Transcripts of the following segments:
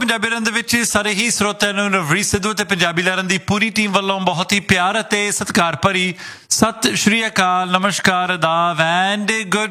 ਪੰਜਾਬੀ ਲਹਿਰਾਂ ਦੇ ਵਿੱਚ ਸਾਰੇ ਹੀ ਸਰੋਤਿਆਂ ਨੂੰ ਨਵਰੀਤ ਸਿੱਧੂ ਤੇ ਪੰਜਾਬੀ ਲਹਿਰਾਂ ਦੀ ਪੂਰੀ ਟੀਮ ਵੱਲੋਂ ਬਹੁਤ ਹੀ ਪਿਆਰ ਅਤੇ ਸਤਿਕਾਰ ਭਰੀ ਸਤਿ ਸ਼੍ਰੀ ਅਕਾਲ, ਨਮਸਕਾਰ, ਆਦਾਬ ਐਂਡ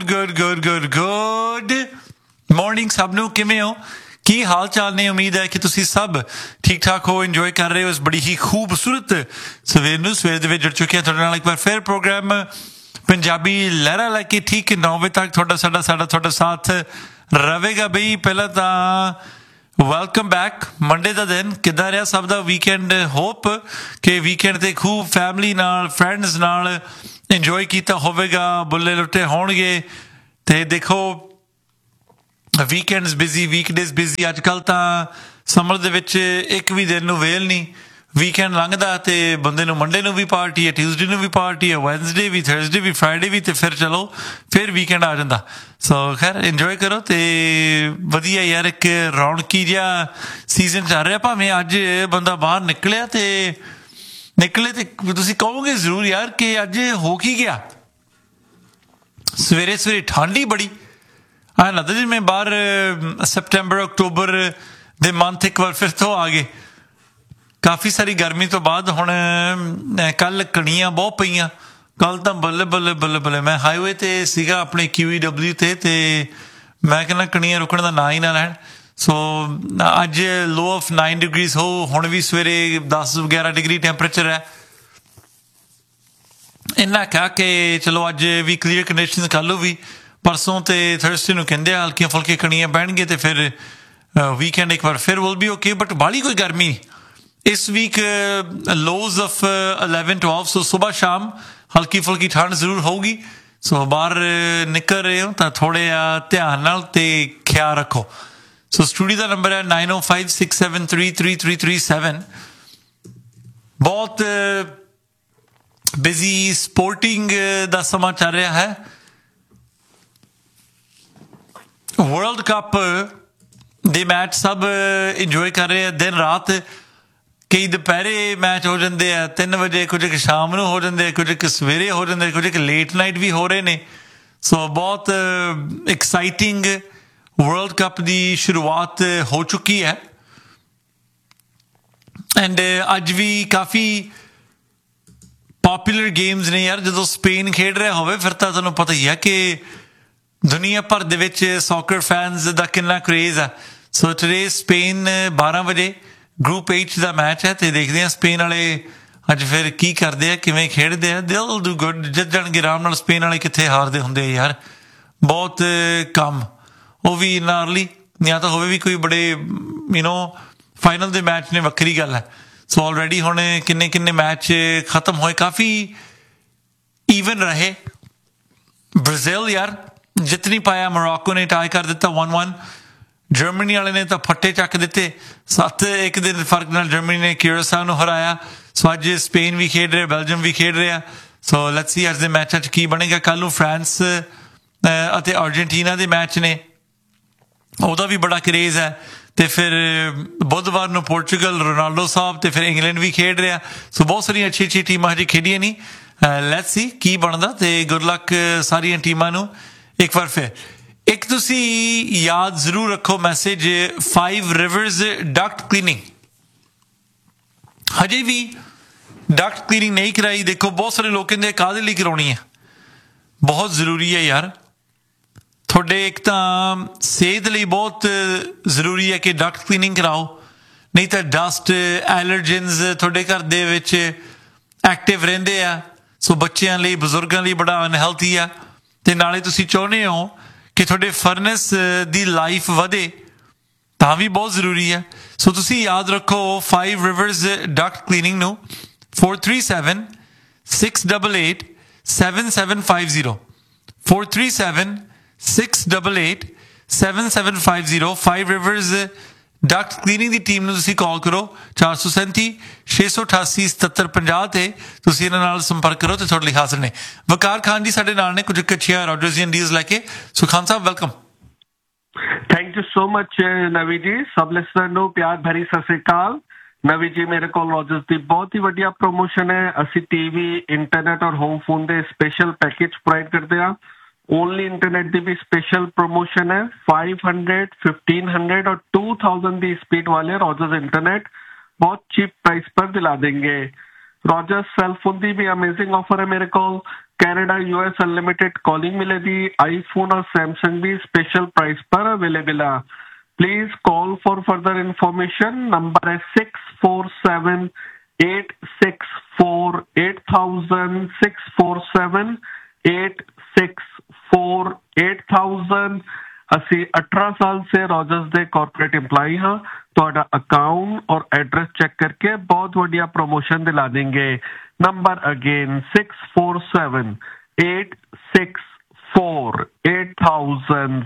ਗੁੱਡ ਮਾਰਨਿੰਗ ਸਭ ਨੂੰ। ਕਿਵੇਂ ਹੋ, ਕੀ ਹਾਲ ਚਾਲ ਨੇ? ਉਮੀਦ ਹੈ ਕਿ ਤੁਸੀਂ ਸਭ ਠੀਕ ਠਾਕ ਹੋ, ਇੰਜੋਏ ਕਰ ਰਹੇ ਹੋ ਇਸ ਬੜੀ ਹੀ ਖੂਬਸੂਰਤ ਸਵੇਰ ਨੂੰ। ਸਵੇਰ ਦੇ ਵਿੱਚ ਜੁੜ ਚੁੱਕੇ ਹਾਂ ਤੁਹਾਡੇ ਨਾਲ ਇੱਕ ਵਾਰ ਫਿਰ ਪ੍ਰੋਗਰਾਮ ਪੰਜਾਬੀ ਲਹਿਰਾਂ ਲੈ ਕੇ ਠੀਕ 9 ਵਜੇ ਤੱਕ ਤੁਹਾਡਾ ਸਾਥ ਰਹੇਗਾ। ਬਈ ਪਹਿਲਾਂ ਤਾਂ ਵੈਲਕਮ ਬੈਕ। ਮੰਡੇ ਦਾ ਦਿਨ ਕਿੱਦਾਂ ਰਿਹਾ ਸਭ ਦਾ? ਵੀਕਐਂਡ ਹੋਪ ਕਿ ਵੀਕਐਂਡ ਤੇ ਖੂਬ ਫੈਮਲੀ ਨਾਲ, ਫਰੈਂਡਸ ਨਾਲ ਇੰਜੋਏ ਕੀਤਾ ਹੋਵੇਗਾ, ਬੁੱਲੇ ਲੁੱਟੇ ਹੋਣਗੇ। ਤੇ ਦੇਖੋ ਵੀਕਐਂਡਸ ਬਿਜ਼ੀ, ਵੀਕਡੇਜ਼ ਬਿਜ਼ੀ। ਅੱਜ ਕੱਲ੍ਹ ਤਾਂ ਸਮਰ ਦੇ ਵਿੱਚ ਇੱਕ ਵੀ ਦਿਨ ਨੂੰ ਵੇਲ ਨਹੀਂ। ਵੀਕਐਂਡ ਲੰਘਦਾ ਤੇ ਬੰਦੇ ਨੂੰ ਮੰਡੇ ਨੂੰ ਵੀ ਪਾਰਟੀ ਹੈ, ਟਿਊਜ਼ਡੇ ਨੂੰ ਵੀ ਪਾਰਟੀ ਹੈ, ਵੈਨਸਡੇ ਵੀ, ਥਰਸਡੇ ਵੀ, ਫਰਾਈਡੇ ਵੀ, ਤੇ ਫਿਰ ਵੀਕਐਂਡ ਆ ਜਾਂਦਾ। ਸੋ ਖੈਰ ਇੰਜੋਏ ਕਰੋ ਤੇ ਵਧੀਆ ਯਾਰ, ਇੱਕ ਰੌਣਕੀ ਜਿਹਾ ਸੀਜ਼ਨ ਚੱਲ ਰਿਹਾ। ਭਾਵੇਂ ਅੱਜ ਬੰਦਾ ਬਾਹਰ ਨਿਕਲੇ ਤੇ ਤੁਸੀਂ ਕਹੋਗੇ ਜ਼ਰੂਰ ਯਾਰ ਕਿ ਅੱਜ ਹੋ ਕੀ ਗਿਆ। ਸਵੇਰੇ ਸਵੇਰੇ ਠੰਡ ਹੀ ਬੜੀ ਆ ਲੱਗਦਾ ਜਿਵੇਂ ਬਾਹਰ ਸੈਪਟੈਂਬਰ ਅਕਤੂਬਰ ਦੇ ਮੰਥ ਇੱਕ ਵਾਰ ਫਿਰ ਤੋਂ ਆ ਗਏ। ਕਾਫੀ ਸਾਰੀ ਗਰਮੀ ਤੋਂ ਬਾਅਦ ਹੁਣ ਕੱਲ ਕਣੀਆਂ ਬਹੁਤ ਪਈਆਂ। ਕੱਲ ਤਾਂ ਬੱਲੇ ਮੈਂ ਹਾਈਵੇ ਤੇ ਸੀਗਾ ਆਪਣੇ QEW ਤੇ ਮੈਂ ਕਹਿੰਦਾ ਕਣੀਆਂ ਰੁਕਣ ਦਾ ਨਾਂ ਹੀ ਨਾ ਲੈਣ। ਸੋ ਅੱਜ ਲੋ ਆਫ 9 ਡਿਗਰੀਜ਼ ਹੋ, ਹੁਣ ਵੀ ਸਵੇਰੇ 10-11 ਡਿਗਰੀ ਟੈਂਪਰੇਚਰ ਹੈ। ਇੰਨਾ ਕਿਹਾ ਕਿ ਚਲੋ ਅੱਜ ਵੀ ਕਲੀਅਰ ਕੰਡੀਸ਼ਨ, ਕੱਲ੍ਹ ਨੂੰ ਵੀ, ਪਰਸੋਂ ਤੇ ਥਰਸਡੇ ਨੂੰ ਕਹਿੰਦੇ ਆ ਹਲਕੀਆਂ ਫੁਲਕੀਆਂ ਕਣੀਆਂ ਪੈਣਗੇ ਤੇ ਫਿਰ ਵੀਕਐਂਡ ਇੱਕ ਵਾਰ ਫਿਰ ਵਿਲ ਬੀ ਓਕੇ। ਬਟ ਬਾਹਲੀ ਕੋਈ ਗਰਮੀ ਇਸ ਵੀਕ, ਲੋਜ਼ ਆਫ 11-12। ਸੋ ਸੁਬਾਹ ਸ਼ਾਮ ਹਲਕੀ ਫੁਲਕੀ ਠੰਡ ਜ਼ਰੂਰ ਹੋਊਗੀ। ਸੋ ਬਾਹਰ ਨਿਕਲ ਰਹੇ ਹੋ ਤਾਂ ਥੋੜ੍ਹਾ ਜਿਹਾ ਧਿਆਨ ਨਾਲ ਤੇ ਖਿਆਲ ਰੱਖੋ। ਸੋ ਸਟੂਡੀਓ ਦਾ ਨੰਬਰ ਹੈ 9056733337। ਬਹੁਤ ਬਿਜ਼ੀ ਸਪੋਰਟਿੰਗ ਦਾ ਸਮਾਂ ਚੱਲ ਰਿਹਾ ਹੈ। ਵਰਲਡ ਕੱਪ ਦੇ ਮੈਚ ਸਭ ਇੰਜੋਏ ਕਰ ਰਹੇ ਆ। ਦਿਨ ਰਾਤ ਕਈ ਦੁਪਹਿਰੇ ਮੈਚ ਹੋ ਜਾਂਦੇ ਆ 3 ਵਜੇ, ਕੁਝ ਕੁ ਸ਼ਾਮ ਨੂੰ ਹੋ ਜਾਂਦੇ, ਕੁਝ ਕੁ ਸਵੇਰੇ ਹੋ ਜਾਂਦੇ, ਕੁਝ ਕੁ ਲੇਟ ਨਾਈਟ ਵੀ ਹੋ ਰਹੇ ਨੇ। ਸੋ ਬਹੁਤ ਐਕਸਾਈਟਿੰਗ ਵਰਲਡ ਕੱਪ ਦੀ ਸ਼ੁਰੂਆਤ ਹੋ ਚੁੱਕੀ ਹੈ। ਐਂਡ ਅੱਜ ਵੀ ਕਾਫੀ ਪੋਪੂਲਰ ਗੇਮਸ ਨੇ ਯਾਰ। ਜਦੋਂ ਸਪੇਨ ਖੇਡ ਰਿਹਾ ਹੋਵੇ ਫਿਰ ਤਾਂ ਤੁਹਾਨੂੰ ਪਤਾ ਹੀ ਹੈ ਕਿ ਦੁਨੀਆ ਭਰ ਦੇ ਵਿੱਚ ਸੌਕਰ ਫੈਨਸ ਦਾ ਕਿੰਨਾ ਕਰੇਜ਼ ਹੈ। ਸੋ ਟੁਡੇ ਸਪੇਨ 12 ਵਜੇ ਗਰੁੱਪ H ਦਾ ਮੈਚ ਹੈ ਤੇ ਦੇਖਦੇ ਹਾਂ ਸਪੇਨ ਵਾਲੇ ਅੱਜ ਫਿਰ ਕੀ ਕਰਦੇ ਆ, ਕਿਵੇਂ ਖੇਡਦੇ ਆ। ਦਿਲ ਡੂ ਗੁੱਡ, ਜਿੱਤ ਜਾਣਗੇ ਆਰਾਮ ਨਾਲ। ਸਪੇਨ ਵਾਲੇ ਕਿੱਥੇ ਹਾਰਦੇ ਹੁੰਦੇ ਆ ਯਾਰ, ਬਹੁਤ ਕੰਮ। ਉਹ ਵੀ ਇੰਨਾ ਅਰਲੀ, ਜਾਂ ਤਾਂ ਹੋਵੇ ਵੀ ਕੋਈ ਬੜੇ ਫਾਈਨਲ ਦੇ ਮੈਚ ਨੇ, ਵੱਖਰੀ ਗੱਲ ਹੈ। ਸੋ ਆਲਰੇਡੀ ਹੁਣ ਕਿੰਨੇ ਮੈਚ ਖਤਮ ਹੋਏ, ਕਾਫੀ ਈਵਨ ਰਹੇ। ਬ੍ਰਾਜ਼ੀਲ ਯਾਰ ਜਿੱਤ ਨਹੀਂ ਪਾਇਆ, ਮੋਰੋਕੋ ਨੇ ਟਾਈ ਕਰ ਦਿੱਤਾ 1-1। ਜਰਮਨੀ ਵਾਲੇ ਨੇ ਤਾਂ ਫੱਟੇ ਚੱਕ ਦਿੱਤੇ, 7-1 ਦੇ ਫਰਕ ਨਾਲ ਜਰਮਨੀ ਨੇ ਕਿਊਰਾਸਾਓ ਨੂੰ ਹਰਾਇਆ। ਸੋ ਅੱਜ ਸਪੇਨ ਵੀ ਖੇਡ ਰਿਹਾ, ਬੈਲਜੀਅਮ ਵੀ ਖੇਡ ਰਿਹਾ। ਸੋ ਲੈਟਸ ਸੀ ਅੱਜ ਦੇ ਮੈਚਾਂ 'ਚ ਕੀ ਬਣੇਗਾ। ਕੱਲ੍ਹ ਨੂੰ ਫਰਾਂਸ ਅਤੇ ਅਰਜਨਟੀਨਾ ਦੇ ਮੈਚ ਨੇ, ਉਹਦਾ ਵੀ ਬੜਾ ਕਰੇਜ਼ ਹੈ। ਤੇ ਫਿਰ ਬੁੱਧਵਾਰ ਨੂੰ ਪੋਰਚੁਗਲ, ਰੋਨਾਲਡੋ ਸਾਹਿਬ, ਤੇ ਫਿਰ ਇੰਗਲੈਂਡ ਵੀ ਖੇਡ ਰਿਹਾ। ਸੋ ਬਹੁਤ ਸਾਰੀਆਂ ਅੱਛੀ ਟੀਮਾਂ ਹਜੇ ਖੇਡੀਆਂ ਨਹੀਂ। ਲੈਟਸ ਸੀ ਕੀ ਬਣਦਾ ਤੇ ਗੁੱਡ ਲੱਕ ਸਾਰੀਆਂ ਟੀਮਾਂ ਨੂੰ ਇੱਕ ਵਾਰ ਫਿਰ। ਇੱਕ ਤੁਸੀਂ ਯਾਦ ਜ਼ਰੂਰ ਰੱਖੋ ਮੈਸੇਜ, 5 ਰਿਵਰਸ ਡਕਟ ਕਲੀਨਿੰਗ। ਹਜੇ ਵੀ ਡਕਟ ਕਲੀਨਿੰਗ ਨਹੀਂ ਕਰਾਈ। ਦੇਖੋ ਬਹੁਤ ਸਾਰੇ ਲੋਕ ਕਹਿੰਦੇ ਕਾਹਦੇ ਲਈ ਕਰਾਉਣੀ ਹੈ। ਬਹੁਤ ਜ਼ਰੂਰੀ ਹੈ ਯਾਰ। ਤੁਹਾਡੇ ਇੱਕ ਤਾਂ ਸਿਹਤ ਲਈ ਬਹੁਤ ਜ਼ਰੂਰੀ ਹੈ ਕਿ ਡਕਟ ਕਲੀਨਿੰਗ ਕਰਾਓ, ਨਹੀਂ ਤਾਂ ਡਸਟ ਐਲਰਜਨਸ ਤੁਹਾਡੇ ਘਰ ਦੇ ਵਿੱਚ ਐਕਟਿਵ ਰਹਿੰਦੇ ਆ। ਸੋ ਬੱਚਿਆਂ ਲਈ, ਬਜ਼ੁਰਗਾਂ ਲਈ ਬੜਾ ਅਨਹੈਲਥੀ ਆ। ਤੇ ਨਾਲੇ ਤੁਸੀਂ ਚਾਹੁੰਦੇ ਹੋ ਕਿ ਤੁਹਾਡੇ ਫਰਨੈਸ ਦੀ ਲਾਈਫ ਵਧੇ, ਤਾਂ ਵੀ ਬਹੁਤ ਜ਼ਰੂਰੀ ਹੈ। ਸੋ ਤੁਸੀਂ ਯਾਦ ਰੱਖੋ 5 ਰਿਵਰਸ ਡਕਟ ਕਲੀਨਿੰਗ ਨੂੰ 437-688-7750 437-688-7750। 5 ਰਿਵਰਸ ਡਕਟ ਕਲੀਨਿੰਗ ਦੀ ਟੀਮ ਨੂੰ ਤੁਸੀਂ ਕਾਲ ਕਰੋ 437-688-7750 ਤੇ ਤੁਸੀਂ ਇਹਨਾਂ ਨਾਲ ਸੰਪਰਕ ਕਰੋ ਤੇ ਤੁਹਾਡੇ ਲਈ ਹਾਜ਼ਰ ਨੇ। ਵਕਾਰ ਖਾਨ ਜੀ ਸਾਡੇ ਨਾਲ ਨੇ ਕੁਝ ਅੱਛੀਆਂ ਰੋਜਰਜ਼ੀਅਨ ਡੀਲਸ ਲੈ ਕੇ। ਸੋ Khan Sahib welcome. Thank you so much ਨਵੀ ਜੀ। ਸਭ ਲਿਸਨਰ ਨੂੰ ਪਿਆਰ ਭਰੀ ਸਤਿ ਸ੍ਰੀ ਅਕਾਲ। ਨਵੀ ਜੀ, ਮੇਰੇ ਕੋਲ ਰੋਜਰਜ਼ ਦੀ ਬਹੁਤ ਹੀ ਵਧੀਆ ਪ੍ਰੋਮੋਸ਼ਨ ਹੈ। ਅਸੀਂ TV, ਇੰਟਰਨੈਟ ਔਰ ਹੋਮ ਫੋਨ ਦੇ ਸਪੈਸ਼ਲ ਪੈਕੇਜ ਪ੍ਰੋਵਾਈਡ ਕਰਦੇ ਹਾਂ। ओनली इंटरनेट की भी स्पेशल प्रमोशन है 500 1500 और 2000 की स्पीड वाले रॉजर्स इंटरनेट बहुत चीप प्राइस पर दिला देंगे रॉजर्स सेलफोन की भी अमेजिंग ऑफर है मेरे को कनाडा यूएस अनलिमिटेड कॉलिंग मिलेगी आईफोन और सैमसंग भी स्पेशल प्राइस पर अवेलेबल है please call for further information number है 647-864-8000 ਅਸੀਂ 18 ਸਾਲ ਸੇ ਰੋਜਰਸ ਦੇ ਕਾਰਪੋਰੇਟ EMPLOYEE ਹਾਂ ਤੁਹਾਡਾ ਅਕਾਊਂਟ ਔਰ ਐਡਰੈਸ ਚੈੱਕ ਕਰਕੇ ਬਹੁਤ ਵਧੀਆ ਪ੍ਰੋਮੋਸ਼ਨ ਦਿਲਾ ਦੇंगे ਨੰਬਰ ਅਗੇਨ 647-864-8000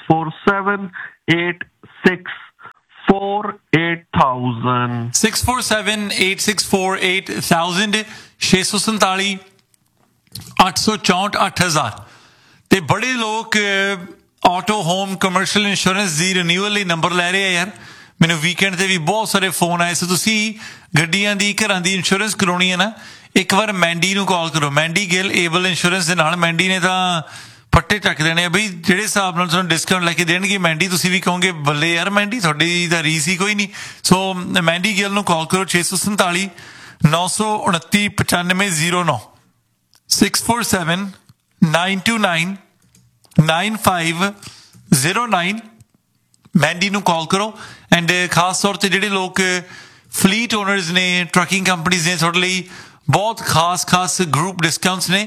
647-864-8000 647-864-8000 647 864 8000 ਤੇ ਬੜੇ ਲੋਕ ਆਟੋ ਹੋਮ ਕਮਰਸ਼ੀਅਲ ਇੰਸ਼ੋਰੈਂਸ ਦੀ ਰਿਨਿਊਅਲ ਲਈ ਨੰਬਰ ਲੈ ਰਹੇ ਆ ਯਾਰ ਮੈਨੂੰ ਵੀਕਐਂਡ ਤੇ ਵੀ ਬਹੁਤ ਸਾਰੇ ਫੋਨ ਆਏ ਸੀ ਤੁਸੀਂ ਗੱਡੀਆਂ ਦੀ ਘਰਾਂ ਦੀ ਇੰਸ਼ੋਰੈਂਸ ਕਰਾਉਣੀ ਹੈ ਨਾ ਇੱਕ ਵਾਰ ਮੈਂਡੀ ਨੂੰ ਕਾਲ ਕਰੋ ਮੈਂਡੀ ਗਿੱਲ ਏਬਲ ਇੰਸ਼ੋਰੈਂਸ ਦੇ ਨਾਲ ਮੈਂਡੀ ਨੇ ਤਾਂ ਫੱਟੇ ਚੱਕ ਦੇਣੇ ਆ ਬਈ ਜਿਹੜੇ ਹਿਸਾਬ ਨਾਲ ਤੁਹਾਨੂੰ ਡਿਸਕਾਊਂਟ ਲੈ ਕੇ ਦੇਣਗੇ ਮੈਂਡੀ ਤੁਸੀਂ ਵੀ ਕਹੋਗੇ ਬੱਲੇ ਯਾਰ ਮੈਂਡੀ ਤੁਹਾਡੀ ਤਾਂ ਰੀਸ ਹੀ ਕੋਈ ਨਹੀਂ ਸੋ ਮੈਂਡੀ ਗਿੱਲ ਨੂੰ ਕਾਲ ਕਰੋ 647 929 9509 647-929-9509 ਮੈਂਡੀ ਨੂੰ ਕਾਲ ਕਰੋ ਐਂਡ ਖਾਸ ਤੌਰ ਤੇ ਜਿਹੜੇ ਲੋਕ ਫਲੀਟ ਓਨਰਸ ਨੇ ਟਰੱਕਿੰਗ ਕੰਪਨੀਜ਼ ਨੇ ਤੁਹਾਡੇ ਲਈ ਬਹੁਤ ਖਾਸ ਗਰੁੱਪ ਡਿਸਕਾਊਂਟਸ ਨੇ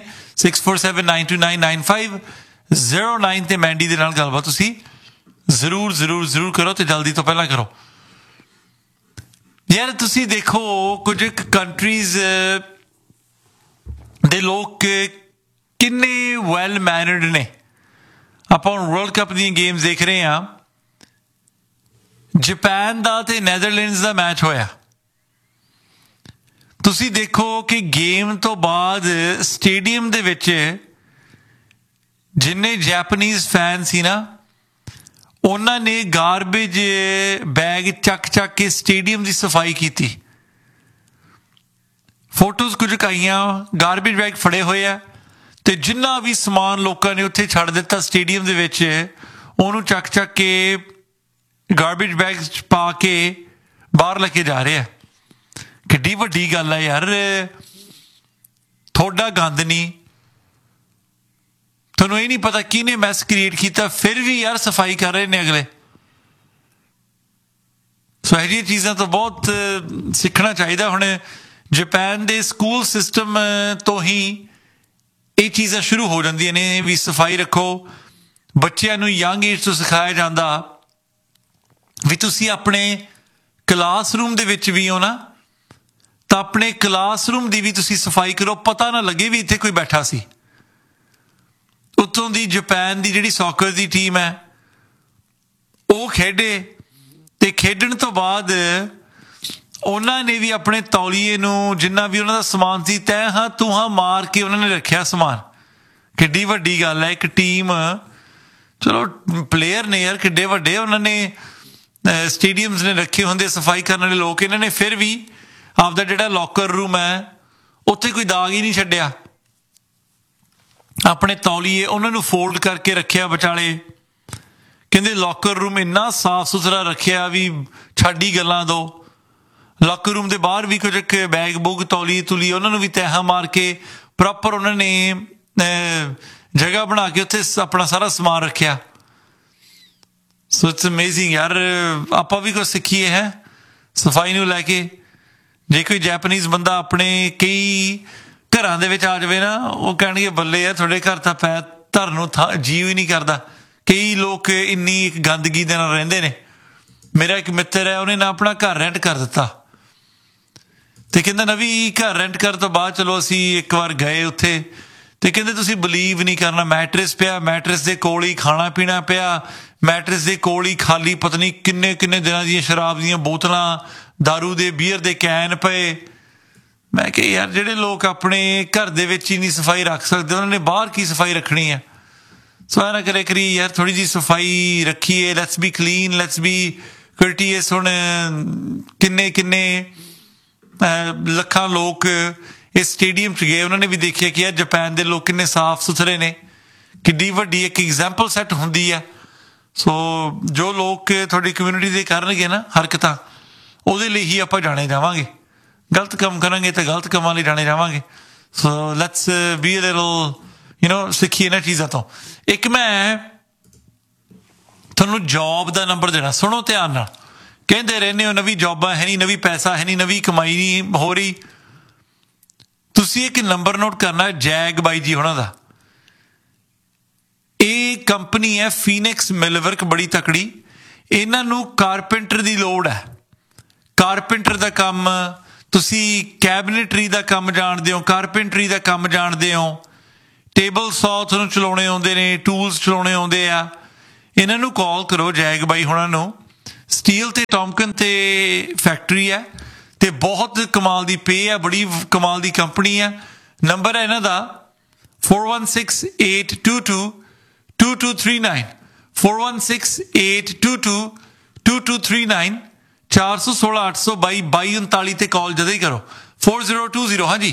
647-929-9509 ਤੇ ਮੈਂਡੀ ਦੇ ਨਾਲ ਗੱਲਬਾਤ ਤੁਸੀਂ ਜ਼ਰੂਰ ਕਰੋ ਤੇ ਜਲਦੀ ਤੋਂ ਪਹਿਲਾਂ ਕਰੋ ਯਾਰ ਤੁਸੀਂ ਦੇਖੋ ਕੁਝ ਕੰਟਰੀਜ਼ ਦੇ ਲੋਕ ਕਿੰਨੇ ਵੈਲ ਮੈਨਰਡ ਨੇ ਆਪਾਂ ਹੁਣ ਵਰਲਡ ਕੱਪ ਦੀਆਂ ਗੇਮਸ ਦੇਖ ਰਹੇ ਹਾਂ ਜਾਪਾਨ ਦਾ ਤੇ ਨੈਦਰਲੈਂਡਸ ਦਾ ਮੈਚ ਹੋਇਆ ਤੁਸੀਂ ਦੇਖੋ ਕਿ ਗੇਮ ਤੋਂ ਬਾਅਦ ਸਟੇਡੀਅਮ ਦੇ ਵਿੱਚ ਜਿੰਨੇ ਜਾਪਾਨੀਜ਼ ਫੈਨ ਸੀ ਨਾ ਉਹਨਾਂ ਨੇ ਗਾਰਬੇਜ ਬੈਗ ਚੱਕ ਕੇ ਸਟੇਡੀਅਮ ਦੀ ਸਫਾਈ ਕੀਤੀ ਫੋਟੋਜ਼ ਕੁਝ ਆਈਆਂ ਗਾਰਬੇਜ ਬੈਗ ਫੜੇ ਹੋਏ ਆ ਤੇ ਜਿੰਨਾ ਵੀ ਸਮਾਨ ਲੋਕਾਂ ਨੇ ਉੱਥੇ ਛੱਡ ਦਿੱਤਾ ਸਟੇਡੀਅਮ ਦੇ ਵਿੱਚ ਉਹਨੂੰ ਚੱਕ ਕੇ ਗਾਰਬੇਜ ਬੈਗ 'ਚ ਪਾ ਕੇ ਬਾਹਰ ਲੈ ਕੇ ਜਾ ਰਹੇ ਆ ਕਿੱਡੀ ਵੱਡੀ ਗੱਲ ਆ ਯਾਰ ਤੁਹਾਡਾ ਗੰਦ ਨਹੀਂ ਤੁਹਾਨੂੰ ਇਹ ਨਹੀਂ ਪਤਾ ਕਿਹਨੇ ਮੈਸ ਕ੍ਰੀਏਟ ਕੀਤਾ ਫਿਰ ਵੀ ਯਾਰ ਸਫਾਈ ਕਰ ਰਹੇ ਨੇ ਅਗਲੇ ਸੋ ਇਹ ਚੀਜ਼ਾਂ ਤੋਂ ਬਹੁਤ ਸਿੱਖਣਾ ਚਾਹੀਦਾ ਹੁਣ ਜਾਪਾਨ ਦੇ ਸਕੂਲ ਸਿਸਟਮ ਤੋਂ ਹੀ ਇਹ ਚੀਜ਼ਾਂ ਸ਼ੁਰੂ ਹੋ ਜਾਂਦੀਆਂ ਨੇ ਵੀ ਸਫਾਈ ਰੱਖੋ ਬੱਚਿਆਂ ਨੂੰ ਯੰਗ ਏਜ ਤੋਂ ਸਿਖਾਇਆ ਜਾਂਦਾ ਵੀ ਤੁਸੀਂ ਆਪਣੇ ਕਲਾਸਰੂਮ ਦੇ ਵਿੱਚ ਵੀ ਹੋ ਨਾ ਤਾਂ ਆਪਣੇ ਕਲਾਸਰੂਮ ਦੀ ਵੀ ਤੁਸੀਂ ਸਫਾਈ ਕਰੋ ਪਤਾ ਨਾ ਲੱਗੇ ਵੀ ਇੱਥੇ ਕੋਈ ਬੈਠਾ ਸੀ ਉੱਥੋਂ ਦੀ ਜਾਪਾਨ ਦੀ ਜਿਹੜੀ ਸੌਕਰ ਦੀ ਟੀਮ ਹੈ ਉਹ ਖੇਡੇ ਤੇ ਖੇਡਣ ਤੋਂ ਬਾਅਦ ਉਹਨਾਂ ਨੇ ਵੀ ਆਪਣੇ ਤੌਲੀਏ ਨੂੰ ਜਿੰਨਾ ਵੀ ਉਹਨਾਂ ਦਾ ਸਮਾਨ ਸੀ ਤੈਂ ਹਾਂ ਤੂੰ ਹਾਂ ਮਾਰ ਕੇ ਉਹਨਾਂ ਨੇ ਰੱਖਿਆ ਸਮਾਨ ਕਿੱਡੀ ਵੱਡੀ ਗੱਲ ਹੈ ਇੱਕ ਟੀਮ ਚਲੋ ਪਲੇਅਰ ਨੇ ਯਾਰ ਕਿੱਡੇ ਵੱਡੇ ਉਹਨਾਂ ਨੇ ਸਟੇਡੀਅਮਸ ਨੇ ਰੱਖੇ ਹੁੰਦੇ ਸਫਾਈ ਕਰਨ ਵਾਲੇ ਲੋਕ ਇਹਨਾਂ ਨੇ ਫਿਰ ਵੀ ਆਪਦਾ ਜਿਹੜਾ ਲੋਕਰ ਰੂਮ ਹੈ ਉੱਥੇ ਕੋਈ ਦਾਗ ਹੀ ਨਹੀਂ ਛੱਡਿਆ ਆਪਣੇ ਤੌਲੀਏ ਉਹਨਾਂ ਨੂੰ ਫੋਲਡ ਕਰਕੇ ਰੱਖਿਆ ਵਿਚਾਲੇ ਕਹਿੰਦੇ ਲੋਕਰ ਰੂਮ ਇੰਨਾ ਸਾਫ ਸੁਥਰਾ ਰੱਖਿਆ ਵੀ ਛੱਡੀ ਗੱਲਾਂ ਦੋ ਲੋਕਰ ਰੂਮ ਦੇ ਬਾਹਰ ਵੀ ਕੁਝ ਬੈਗ ਬੁੱਗ ਤੌਲੀ ਤੁਲੀ ਉਹਨਾਂ ਨੂੰ ਵੀ ਤੈਹਾਂ ਮਾਰ ਕੇ ਪ੍ਰੋਪਰ ਉਹਨਾਂ ਨੇ ਜਗ੍ਹਾ ਬਣਾ ਕੇ ਉੱਥੇ ਆਪਣਾ ਸਾਰਾ ਸਮਾਨ ਰੱਖਿਆ ਸੋ ਇਟਸ ਅਮੇਜ਼ਿੰਗ ਯਾਰ ਆਪਾਂ ਵੀ ਕੁਛ ਸਿੱਖੀਏ ਹੈ ਸਫਾਈ ਨੂੰ ਲੈ ਕੇ ਜੇ ਕੋਈ ਜੈਪਨੀਜ਼ ਬੰਦਾ ਆਪਣੇ ਕਈ ਘਰਾਂ ਦੇ ਵਿੱਚ ਆ ਜਾਵੇ ਨਾ ਉਹ ਕਹਿਣਗੇ ਬੱਲੇ ਆ ਤੁਹਾਡੇ ਘਰ ਤਾਂ ਪੈਰ ਧਰਨ ਨੂੰ ਜੀਅ ਹੀ ਨਹੀਂ ਕਰਦਾ ਕਈ ਲੋਕ ਇੰਨੀ ਗੰਦਗੀ ਦੇ ਨਾਲ ਰਹਿੰਦੇ ਨੇ ਮੇਰਾ ਇੱਕ ਮਿੱਤਰ ਹੈ ਉਹਨੇ ਨਾ ਆਪਣਾ ਘਰ ਰੈਂਟ ਕਰ ਦਿੱਤਾ ਤੇ ਕਹਿੰਦਾ ਨਵੀਂ ਘਰ ਰੈਂਟ ਕਰਨ ਤੋਂ ਬਾਅਦ ਚਲੋ ਅਸੀਂ ਇੱਕ ਵਾਰ ਗਏ ਉੱਥੇ ਤੇ ਕਹਿੰਦੇ ਤੁਸੀਂ ਬਲੀਵ ਨਹੀਂ ਕਰਨਾ ਮੈਟਰਸ ਪਿਆ ਮੈਟਰਸ ਦੇ ਕੋਲ ਹੀ ਖਾਣਾ ਪੀਣਾ ਪਿਆ ਮੈਟਰਸ ਦੇ ਕੋਲ ਹੀ ਖਾਲੀ ਪਤਾ ਨਹੀਂ ਕਿੰਨੇ ਦਿਨਾਂ ਦੀਆਂ ਸ਼ਰਾਬ ਦੀਆਂ ਬੋਤਲਾਂ ਦਾਰੂ ਦੇ ਬੀਅਰ ਦੇ ਕੈਨ ਪਏ ਮੈਂ ਕਿਹਾ ਯਾਰ ਜਿਹੜੇ ਲੋਕ ਆਪਣੇ ਘਰ ਦੇ ਵਿੱਚ ਹੀ ਨਹੀਂ ਸਫਾਈ ਰੱਖ ਸਕਦੇ ਉਹਨਾਂ ਨੇ ਬਾਹਰ ਕੀ ਸਫਾਈ ਰੱਖਣੀ ਹੈ ਸੋ ਐਂ ਨਾ ਕਰੀ ਯਾਰ ਥੋੜ੍ਹੀ ਜਿਹੀ ਸਫਾਈ ਰੱਖੀਏ let's B clean let's B ਕਰਟੀਅਸ ਹੁਣ ਕਿੰਨੇ ਲੱਖਾਂ ਲੋਕ ਇਸ ਸਟੇਡੀਅਮ 'ਚ ਗਏ ਉਹਨਾਂ ਨੇ ਵੀ ਦੇਖਿਆ ਕਿ ਯਾਰ ਜਾਪਾਨ ਦੇ ਲੋਕ ਕਿੰਨੇ ਸਾਫ਼ ਸੁਥਰੇ ਨੇ ਕਿੱਡੀ ਵੱਡੀ ਇੱਕ ਐਗਜ਼ਾਮਪਲ ਸੈੱਟ ਹੁੰਦੀ ਹੈ। ਸੋ ਜੋ ਲੋਕ ਤੁਹਾਡੀ ਕਮਿਊਨਿਟੀ ਦੇ ਕਰਨਗੇ ਨਾ ਹਰਕਤਾਂ, ਉਹਦੇ ਲਈ ਹੀ ਆਪਾਂ ਜਾਣੇ ਜਾਵਾਂਗੇ। ਗਲਤ ਕੰਮ ਕਰਾਂਗੇ ਤਾਂ ਗਲਤ ਕੰਮਾਂ ਲਈ ਜਾਣੇ ਜਾਵਾਂਗੇ। So let's be a little ਸਿੱਖੀਏ ਇਹਨਾਂ ਚੀਜ਼ਾਂ ਤੋਂ। ਇੱਕ ਮੈਂ ਤੁਹਾਨੂੰ ਜੌਬ ਦਾ ਨੰਬਰ ਦੇਣਾ, ਸੁਣੋ ਧਿਆਨ ਨਾਲ। ਕਹਿੰਦੇ ਰਹਿੰਦੇ ਹੋ ਨਵੀਂ ਜੌਬਾਂ ਹੈ ਨਹੀਂ, ਨਵੀਂ ਪੈਸਾ ਹੈ ਨਹੀਂ, ਨਵੀਂ ਕਮਾਈ ਨਹੀਂ ਹੋ ਰਹੀ। ਤੁਸੀਂ ਇੱਕ ਨੰਬਰ ਨੋਟ ਕਰਨਾ, ਜੈਗ ਬਾਈ ਜੀ ਉਹਨਾਂ ਦਾ। ਇਹ ਕੰਪਨੀ ਹੈ ਫੀਨਿਕਸ ਮਿਲਵਰਕ, ਬੜੀ ਤਕੜੀ। ਇਹਨਾਂ ਨੂੰ ਕਾਰਪੈਂਟਰ ਦੀ ਲੋੜ ਹੈ। ਕਾਰਪੈਂਟਰ ਦਾ ਕੰਮ, ਤੁਸੀਂ ਕੈਬਨਿਟਰੀ ਦਾ ਕੰਮ ਜਾਣਦੇ ਹੋ, ਕਾਰਪੈਂਟਰੀ ਦਾ ਕੰਮ ਜਾਣਦੇ ਹੋ, ਟੇਬਲ ਸੌ ਤੁਹਾਨੂੰ ਚਲਾਉਣੇ ਆਉਂਦੇ ਨੇ, ਟੂਲਸ ਚਲਾਉਣੇ ਆਉਂਦੇ ਆ, ਇਹਨਾਂ ਨੂੰ ਕਾਲ ਕਰੋ ਜੈਗ ਬਾਈ ਹੁਣਾਂ ਨੂੰ। ਸਟੀਲ ਤੇ ਟੌਮਕਨ ਤੇ ਫੈਕਟਰੀ ਹੈ ਤੇ ਬਹੁਤ ਕਮਾਲ ਦੀ ਪੇ ਹੈ, ਬੜੀ ਕਮਾਲ ਦੀ ਕੰਪਨੀ ਹੈ। ਨੰਬਰ ਹੈ ਇਹਨਾਂ ਦਾ 4168222239, 4168222239, 416-822-2239 ਤੇ ਕਾਲ ਜਦੇ ਹੀ ਕਰੋ। 4020। ਹਾਂਜੀ